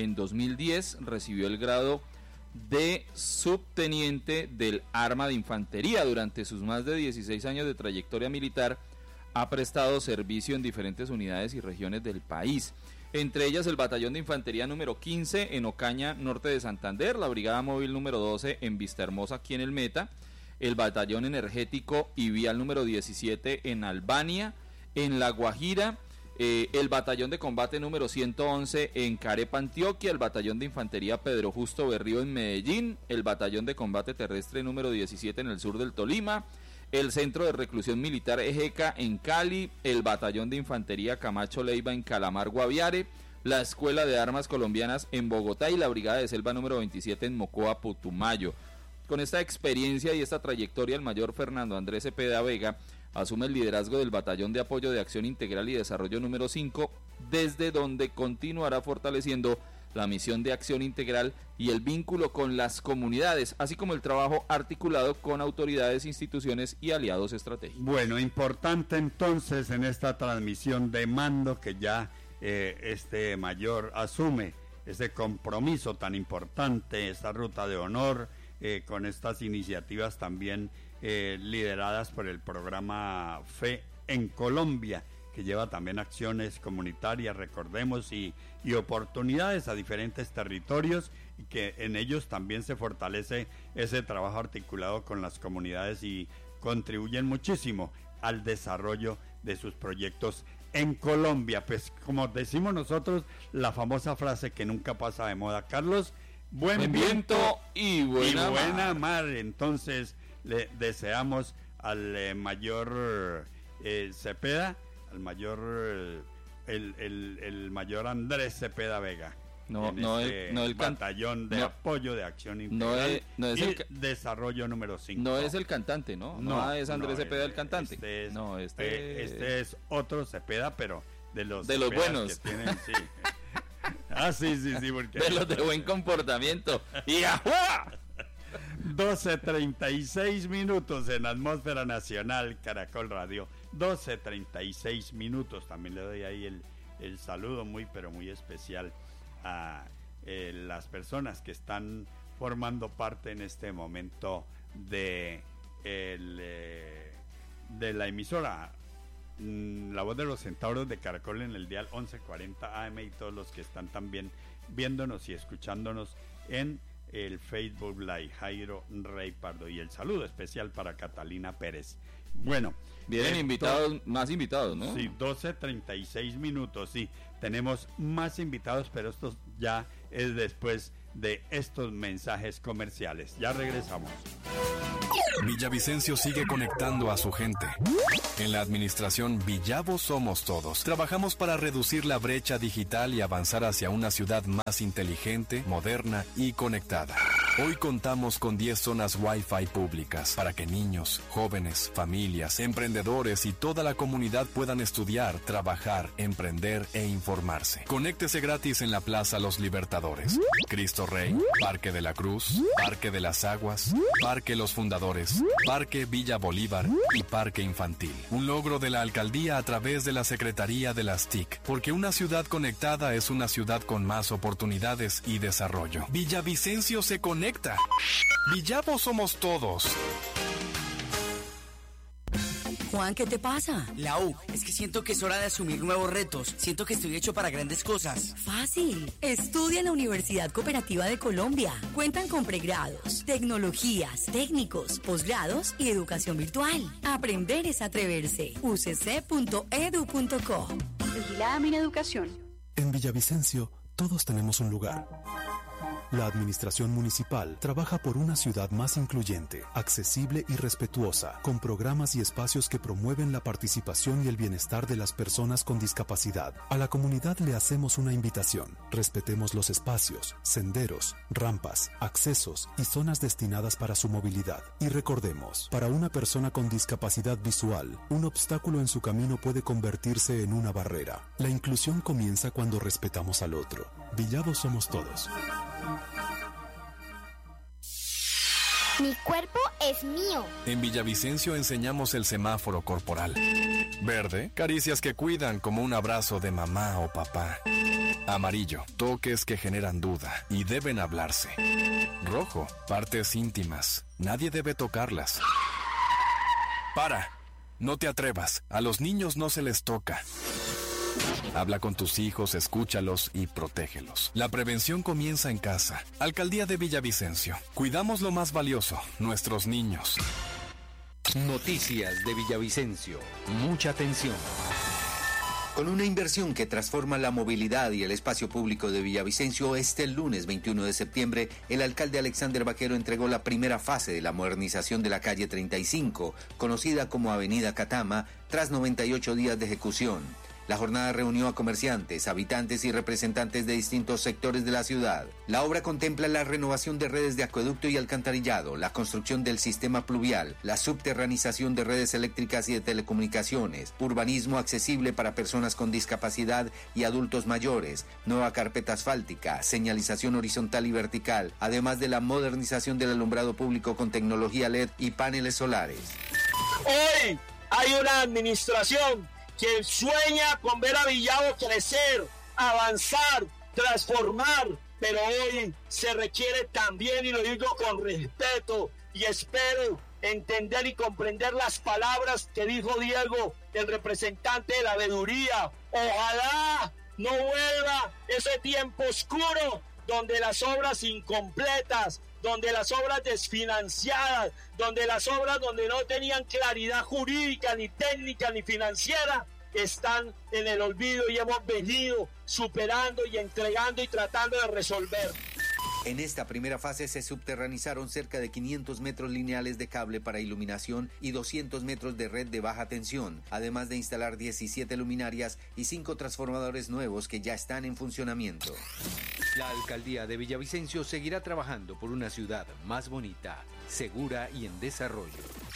2010, recibió el grado de subteniente del Arma de Infantería. Durante sus más de 16 años de trayectoria militar ha prestado servicio en diferentes unidades y regiones del país, entre ellas el Batallón de Infantería número 15 en Ocaña, norte de Santander, la Brigada Móvil número 12 en Vistahermosa, aquí en el Meta, el Batallón Energético y Vial número 17 en Albania, en La Guajira, el Batallón de Combate número 111 en Carepa, Antioquia, el Batallón de Infantería Pedro Justo Berrío en Medellín, el Batallón de Combate Terrestre número 17 en el sur del Tolima, el Centro de Reclusión Militar Ejeca en Cali, el Batallón de Infantería Camacho Leiva en Calamar, Guaviare, la Escuela de Armas Colombianas en Bogotá y la Brigada de Selva número 27 en Mocoa, Putumayo. Con esta experiencia y esta trayectoria, el mayor Fernando Andrés Cepeda Vega asume el liderazgo del Batallón de Apoyo de Acción Integral y Desarrollo número 5, desde donde continuará fortaleciendo la misión de acción integral y el vínculo con las comunidades, así como el trabajo articulado con autoridades, instituciones y aliados estratégicos. Bueno, importante entonces en esta transmisión de mando que ya este mayor asume ese compromiso tan importante, esta ruta de honor, con estas iniciativas también lideradas por el programa FE en Colombia, que lleva también acciones comunitarias, recordemos, y oportunidades a diferentes territorios, y que en ellos también se fortalece ese trabajo articulado con las comunidades y contribuyen muchísimo al desarrollo de sus proyectos en Colombia. Pues como decimos nosotros, la famosa frase que nunca pasa de moda, Carlos, buen viento y buena mar. Entonces le deseamos al mayor Cepeda, al mayor el mayor Andrés Cepeda Vega, el batallón de apoyo de acción integral y desarrollo número 5. No es el cantante, no es Andrés Cepeda el cantante. Este es otro Cepeda, pero de los buenos que tienen, sí. Sí, porque de los de buen comportamiento. ¡Y ¡ajua! 12:36 minutos en Atmósfera Nacional, Caracol Radio. 12:36 minutos. También le doy ahí el saludo muy especial a las personas que están formando parte en este momento de de la emisora La Voz de los Centauros de Caracol en el dial 1140 AM y todos los que están también viéndonos y escuchándonos en el Facebook Live, Jairo Rey Pardo, y el saludo especial para Catalina Pérez. Bueno, vienen invitados, más invitados, ¿no? Sí, 12:36 minutos, sí, tenemos más invitados, pero esto ya es después de estos mensajes comerciales. Ya regresamos. Villavicencio sigue conectando a su gente. En la administración Villavo Somos Todos, trabajamos para reducir la brecha digital y avanzar hacia una ciudad más inteligente, moderna y conectada. Hoy contamos con 10 zonas Wi-Fi públicas para que niños, jóvenes, familias, emprendedores y toda la comunidad puedan estudiar, trabajar, emprender e informarse. Conéctese gratis en la Plaza Los Libertadores, Cristo Rey, Parque de la Cruz, Parque de las Aguas, Parque Los Fundadores, Parque Villa Bolívar y Parque Infantil. Un logro de la alcaldía a través de la Secretaría de las TIC, porque una ciudad conectada es una ciudad con más oportunidades y desarrollo. Villavicencio se conecta. Villavo Somos Todos. Juan, ¿qué te pasa? Lau, es que siento que es hora de asumir nuevos retos. Siento que estoy hecho para grandes cosas. Fácil. Estudia en la Universidad Cooperativa de Colombia. Cuentan con pregrados, tecnologías, técnicos, posgrados y educación virtual. Aprender es atreverse. ucc.edu.co. Vigilada Mineducación. En Villavicencio, todos tenemos un lugar. La administración municipal trabaja por una ciudad más incluyente, accesible y respetuosa, con programas y espacios que promueven la participación y el bienestar de las personas con discapacidad. A la comunidad le hacemos una invitación. Respetemos los espacios, senderos, rampas, accesos y zonas destinadas para su movilidad. Y recordemos, para una persona con discapacidad visual, un obstáculo en su camino puede convertirse en una barrera. La inclusión comienza cuando respetamos al otro. Villavo Somos Todos. Mi cuerpo es mío. En Villavicencio enseñamos el semáforo corporal. Verde, caricias que cuidan como un abrazo de mamá o papá. Amarillo, toques que generan duda y deben hablarse. Rojo, partes íntimas. Nadie debe tocarlas. Para, no te atrevas. A los niños no se les toca. Habla con tus hijos, escúchalos y protégelos. La prevención comienza en casa. Alcaldía de Villavicencio. Cuidamos lo más valioso, nuestros niños. Noticias de Villavicencio. Mucha atención. Con una inversión que transforma la movilidad y el espacio público de Villavicencio, este lunes 21 de septiembre, el alcalde Alexander Vaquero entregó la primera fase de la modernización de la calle 35, conocida como Avenida Catama, tras 98 días de ejecución. La jornada reunió a comerciantes, habitantes y representantes de distintos sectores de la ciudad. La obra contempla la renovación de redes de acueducto y alcantarillado, la construcción del sistema pluvial, la subterranización de redes eléctricas y de telecomunicaciones, urbanismo accesible para personas con discapacidad y adultos mayores, nueva carpeta asfáltica, señalización horizontal y vertical, además de la modernización del alumbrado público con tecnología LED y paneles solares. Hoy hay una administración que sueña con ver a Villavo crecer, avanzar, transformar, pero hoy se requiere también, y lo digo con respeto, y espero entender y comprender las palabras que dijo Diego, el representante de la veeduría. Ojalá no vuelva ese tiempo oscuro donde las obras incompletas, donde las obras desfinanciadas, donde las obras donde no tenían claridad jurídica, ni técnica, ni financiera, están en el olvido, y hemos venido superando y entregando y tratando de resolver. En esta primera fase se subterranizaron cerca de 500 metros lineales de cable para iluminación y 200 metros de red de baja tensión, además de instalar 17 luminarias y 5 transformadores nuevos que ya están en funcionamiento. La alcaldía de Villavicencio seguirá trabajando por una ciudad más bonita, segura y en desarrollo.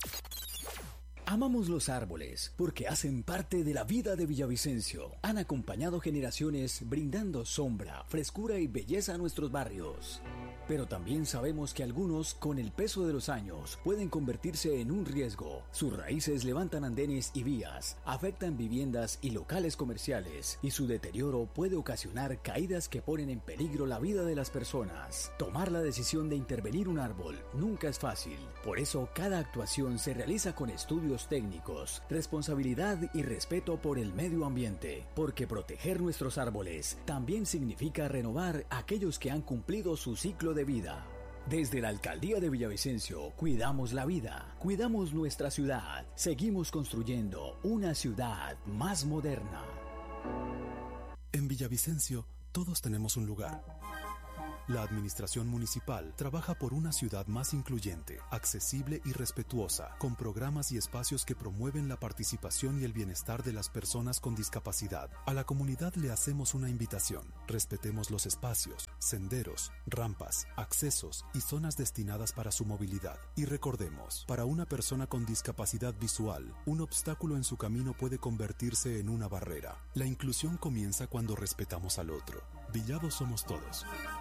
Amamos los árboles porque hacen parte de la vida de Villavicencio. Han acompañado generaciones brindando sombra, frescura y belleza a nuestros barrios. pero también sabemos que algunos, con el peso de los años, pueden convertirse en un riesgo. Sus raíces levantan andenes y vías, afectan viviendas y locales comerciales, y su deterioro puede ocasionar caídas que ponen en peligro la vida de las personas. Tomar la decisión de intervenir un árbol nunca es fácil. Por eso, cada actuación se realiza con estudios técnicos, responsabilidad y respeto por el medio ambiente, porque proteger nuestros árboles también significa renovar aquellos que han cumplido su ciclo de vida. Desde la Alcaldía de Villavicencio, cuidamos la vida, cuidamos nuestra ciudad, seguimos construyendo una ciudad más moderna. En Villavicencio, todos tenemos un lugar. La administración municipal trabaja por una ciudad más incluyente, accesible y respetuosa, con programas y espacios que promueven la participación y el bienestar de las personas con discapacidad. A la comunidad le hacemos una invitación. Respetemos los espacios, senderos, rampas, accesos y zonas destinadas para su movilidad. Y recordemos, para una persona con discapacidad visual, un obstáculo en su camino puede convertirse en una barrera. La inclusión comienza cuando respetamos al otro. Villavo somos todos.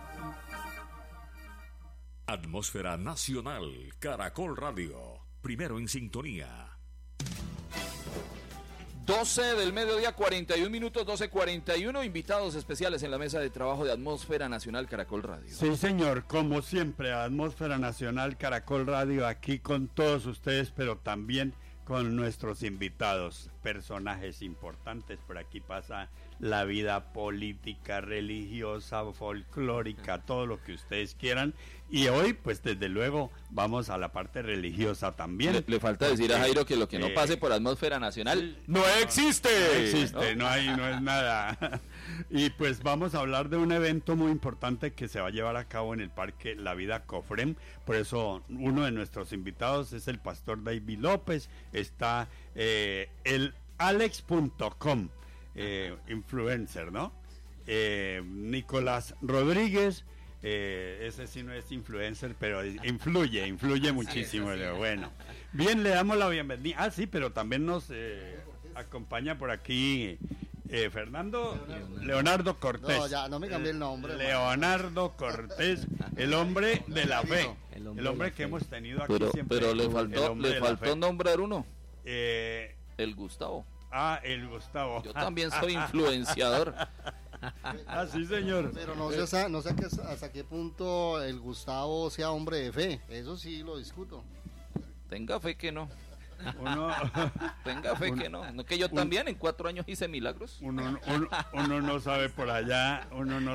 Atmósfera Nacional, Caracol Radio, primero en sintonía. 12 del mediodía, 41 minutos, 12:41, invitados especiales en la mesa de trabajo de Atmósfera Nacional Caracol Radio. Sí, señor, como siempre, Atmósfera Nacional Caracol Radio, aquí con todos ustedes, pero también con nuestros invitados, personajes importantes. Por aquí pasa la vida política, religiosa, folclórica, todo lo que ustedes quieran. Y hoy, pues desde luego, vamos a la parte religiosa también. Le falta decir a Jairo que lo que no pase por Atmósfera Nacional no existe. No existe, no es nada. Y pues vamos a hablar de un evento muy importante que se va a llevar a cabo en el Parque La Vida Cofrem. Por eso uno de nuestros invitados es el pastor David López. Está el alex.com, influencer, ¿no? Nicolás Rodríguez. Ese sí no es influencer, pero influye muchísimo. Bueno, bien, le damos la bienvenida. Ah, sí, pero también nos acompaña por aquí Leonardo Cortés. No, ya no me cambié el nombre. Leonardo Cortés, el hombre de la fe. El hombre que hemos tenido aquí siempre. Pero le faltó nombrar uno. El Gustavo. Ah, el Gustavo. Yo también soy influenciador. Ah, sí, señor. Pero no sé hasta qué punto el Gustavo sea hombre de fe. Eso sí lo discuto. Tenga fe que no. Tenga fe que no. No, que yo también en 4 años hice milagros. Uno no sabe por allá,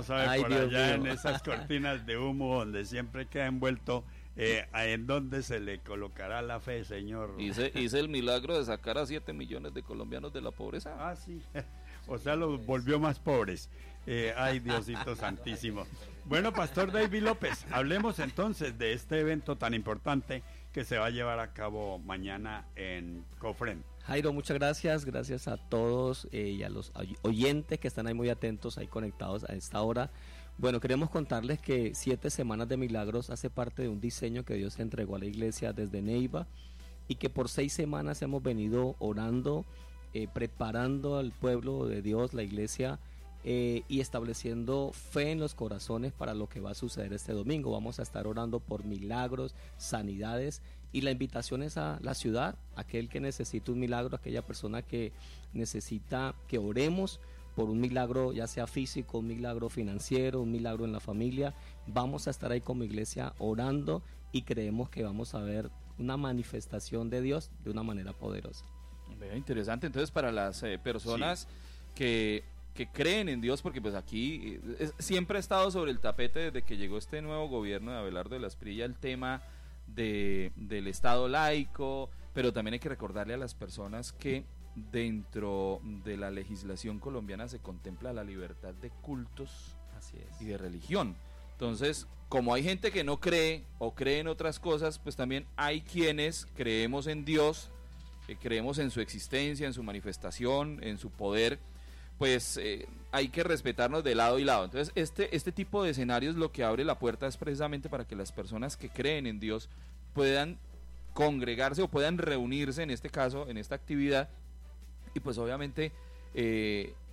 en esas cortinas de humo donde siempre queda envuelto. ¿En dónde se le colocará la fe, señor? Hice el milagro de sacar a 7 millones de colombianos de la pobreza. Ah, sí. O sea, los volvió más pobres. Ay, Diosito santísimo. Bueno, Pastor David López, hablemos entonces de este evento tan importante que se va a llevar a cabo mañana en Cofrem. Jairo, muchas gracias. Gracias a todos y a los oyentes que están ahí muy atentos, ahí conectados a esta hora. Bueno, queremos contarles que 7 Semanas de Milagros hace parte de un diseño que Dios entregó a la iglesia desde Neiva y que por 6 semanas hemos venido orando, preparando al pueblo de Dios, la iglesia, y estableciendo fe en los corazones para lo que va a suceder este domingo. Vamos a estar orando por milagros, sanidades, y la invitación es a la ciudad, aquel que necesita un milagro, aquella persona que necesita que oremos por un milagro, ya sea físico, un milagro financiero, un milagro en la familia. Vamos a estar ahí como iglesia orando y creemos que vamos a ver una manifestación de Dios de una manera poderosa. Interesante, entonces, para las personas que creen en Dios, porque pues aquí siempre ha estado sobre el tapete desde que llegó este nuevo gobierno de Abelardo de la Esprilla el tema del Estado laico, pero también hay que recordarle a las personas que dentro de la legislación colombiana se contempla la libertad de cultos. Así es. Y de religión. Entonces, como hay gente que no cree o cree en otras cosas, pues también hay quienes creemos en Dios, que creemos en su existencia, en su manifestación, en su poder. Pues hay que respetarnos de lado y lado. Entonces este tipo de escenarios lo que abre la puerta es precisamente para que las personas que creen en Dios puedan congregarse o puedan reunirse, en este caso, en esta actividad, y pues obviamente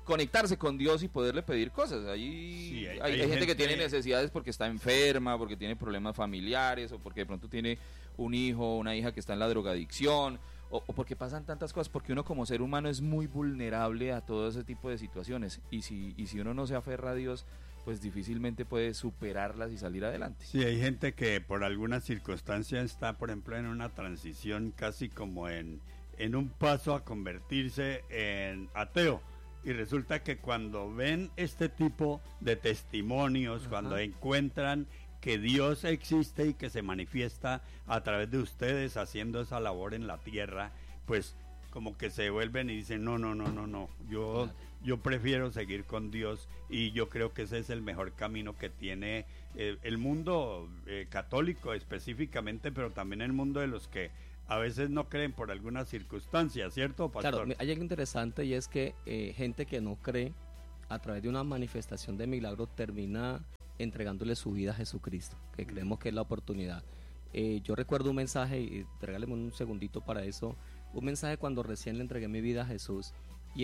conectarse con Dios y poderle pedir cosas. Hay gente que tiene necesidades porque está enferma, porque tiene problemas familiares, o porque de pronto tiene un hijo o una hija que está en la drogadicción, o porque pasan tantas cosas, porque uno como ser humano es muy vulnerable a todo ese tipo de situaciones, y si uno no se aferra a Dios, pues difícilmente puede superarlas y salir adelante. Sí, hay gente que por alguna circunstancia está, por ejemplo, en una transición casi como en un paso a convertirse en ateo, y resulta que cuando ven este tipo de testimonios, cuando encuentran que Dios existe y que se manifiesta a través de ustedes haciendo esa labor en la tierra, pues como que se vuelven y dicen, no, yo prefiero seguir con Dios, y yo creo que ese es el mejor camino que tiene el mundo católico específicamente, pero también el mundo de los que a veces no creen por alguna circunstancia, ¿cierto, pastor? Claro, hay algo interesante, y es que gente que no cree, a través de una manifestación de milagro, termina entregándole su vida a Jesucristo, que creemos que es la oportunidad. Yo recuerdo un mensaje, y regáleme un segundito para eso, un mensaje cuando recién le entregué mi vida a Jesús, y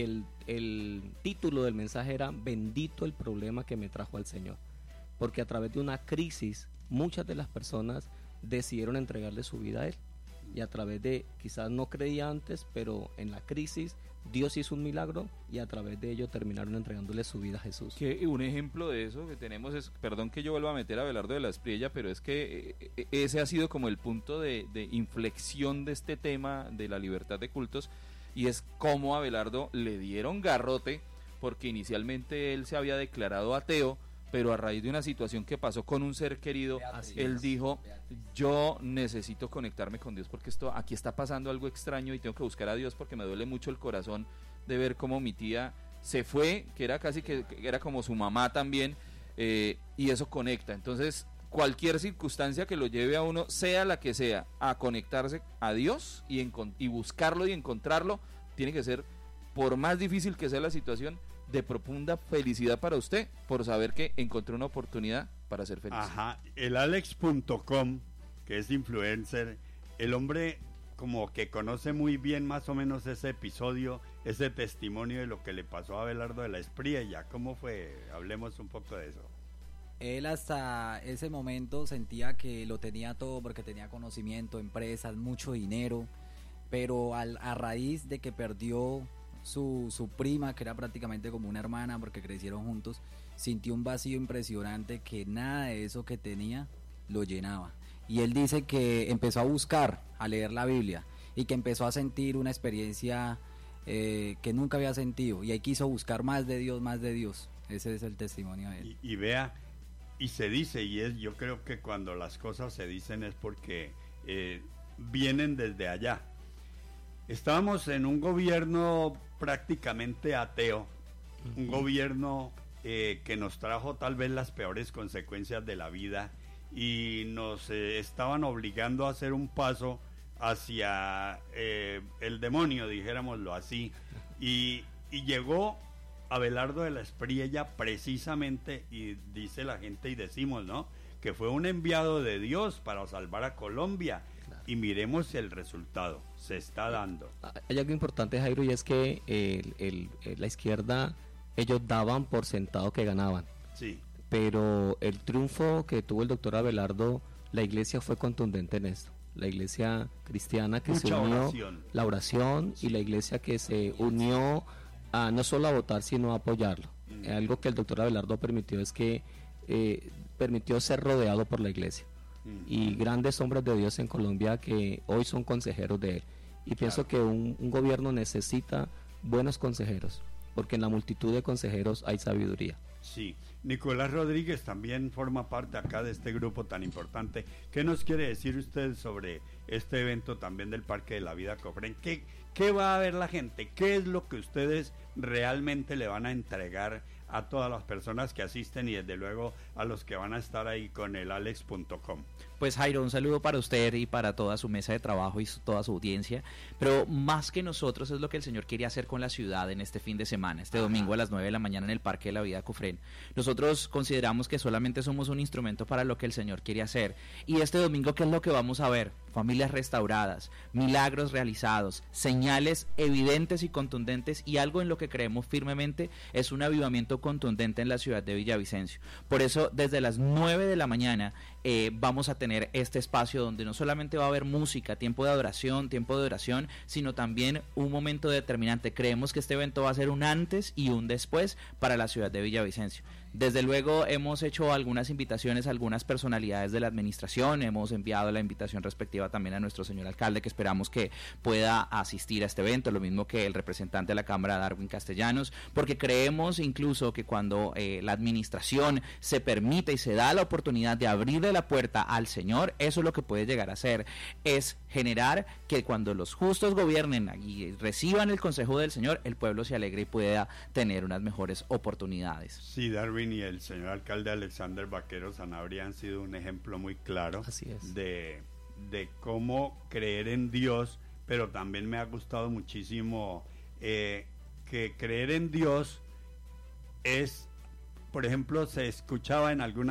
el título del mensaje era "Bendito el problema que me trajo al Señor", porque a través de una crisis muchas de las personas decidieron entregarle su vida a Él, y a través de, quizás no creía antes, pero en la crisis Dios hizo un milagro, y a través de ello terminaron entregándole su vida a Jesús. Que un ejemplo de eso que tenemos es, perdón que yo vuelva a meter a Abelardo de la Espriella, pero es que ese ha sido como el punto de inflexión de este tema de la libertad de cultos, y es cómo a Abelardo le dieron garrote, porque inicialmente él se había declarado ateo, pero a raíz de una situación que pasó con un ser querido, él dijo, yo necesito conectarme con Dios, porque aquí está pasando algo extraño y tengo que buscar a Dios, porque me duele mucho el corazón de ver cómo mi tía se fue, que era casi que era como su mamá también, y eso conecta. Entonces, cualquier circunstancia que lo lleve a uno, sea la que sea, a conectarse a Dios y buscarlo y encontrarlo, tiene que ser, por más difícil que sea la situación, de profunda felicidad para usted, por saber que encontró una oportunidad para ser feliz. Ajá, el Alex.com, que es influencer, el hombre como que conoce muy bien más o menos ese episodio, ese testimonio de lo que le pasó a Abelardo de la Espriella. ¿Cómo fue? Hablemos un poco de eso. Él hasta ese momento sentía que lo tenía todo, porque tenía conocimiento, empresas, mucho dinero, pero a raíz de que perdió su prima, que era prácticamente como una hermana porque crecieron juntos, sintió un vacío impresionante, que nada de eso que tenía lo llenaba. Y él dice que empezó a buscar, a leer la Biblia, y que empezó a sentir una experiencia que nunca había sentido, y ahí quiso buscar más de Dios. Ese es el testimonio de él. Y vea, y se dice, yo creo que cuando las cosas se dicen es porque vienen desde allá. Estábamos en un gobierno prácticamente ateo, un gobierno que nos trajo tal vez las peores consecuencias de la vida, y nos estaban obligando a hacer un paso hacia el demonio, dijéramoslo así, y llegó Abelardo de la Espriella precisamente, y dice la gente y decimos, ¿no?, que fue un enviado de Dios para salvar a Colombia. Y miremos el resultado, se está dando. Hay algo importante, Jairo, y es que la izquierda, ellos daban por sentado que ganaban. Sí. Pero el triunfo que tuvo el doctor Abelardo, la iglesia fue contundente en esto. La iglesia cristiana que se unió, la oración, y la iglesia que se unió a no solo a votar, sino a apoyarlo. Algo que el doctor Abelardo permitió es que permitió ser rodeado por la iglesia. Y grandes hombres de Dios en Colombia que hoy son consejeros de él, y pienso que un gobierno necesita buenos consejeros, porque en la multitud de consejeros hay sabiduría. Sí, Nicolás Rodríguez también forma parte acá de este grupo tan importante. ¿Qué nos quiere decir usted sobre este evento también del Parque de la Vida Cofrén? ¿Qué va a ver la gente? ¿Qué es lo que ustedes realmente le van a entregar a todas las personas que asisten, y desde luego a los que van a estar ahí con el Alex.com? Pues Jairo, un saludo para usted y para toda su mesa de trabajo y toda su audiencia, pero más que nosotros es lo que el Señor quiere hacer con la ciudad en este fin de semana, este domingo a las 9 de la mañana en el Parque de la Vida Cofrén. Nosotros consideramos que solamente somos un instrumento para lo que el Señor quiere hacer, y este domingo, ¿qué es lo que vamos a ver? familias restauradas, milagros realizados, señales evidentes y contundentes, y algo en lo que creemos firmemente es un avivamiento contundente en la ciudad de Villavicencio. Por eso, desde las 9 de la mañana vamos a tener este espacio donde no solamente va a haber música, tiempo de adoración, tiempo de oración, sino también un momento determinante. Creemos que este evento va a ser un antes y un después para la ciudad de Villavicencio. Desde luego hemos hecho algunas invitaciones a algunas personalidades de la administración, hemos enviado la invitación respectiva también a nuestro señor alcalde, que esperamos que pueda asistir a este evento, lo mismo que el representante de la Cámara, Darwin Castellanos, porque creemos incluso que cuando la administración se permite y se da la oportunidad de abrirle la puerta al Señor, eso es lo que puede llegar a ser, es generar que cuando los justos gobiernen y reciban el consejo del Señor, el pueblo se alegre y pueda tener unas mejores oportunidades. Sí, Darwin, y el señor alcalde Alexander Vaquero Sanabria han sido un ejemplo muy claro de cómo creer en Dios, pero también me ha gustado muchísimo que creer en Dios es, por ejemplo, se escuchaba en alguna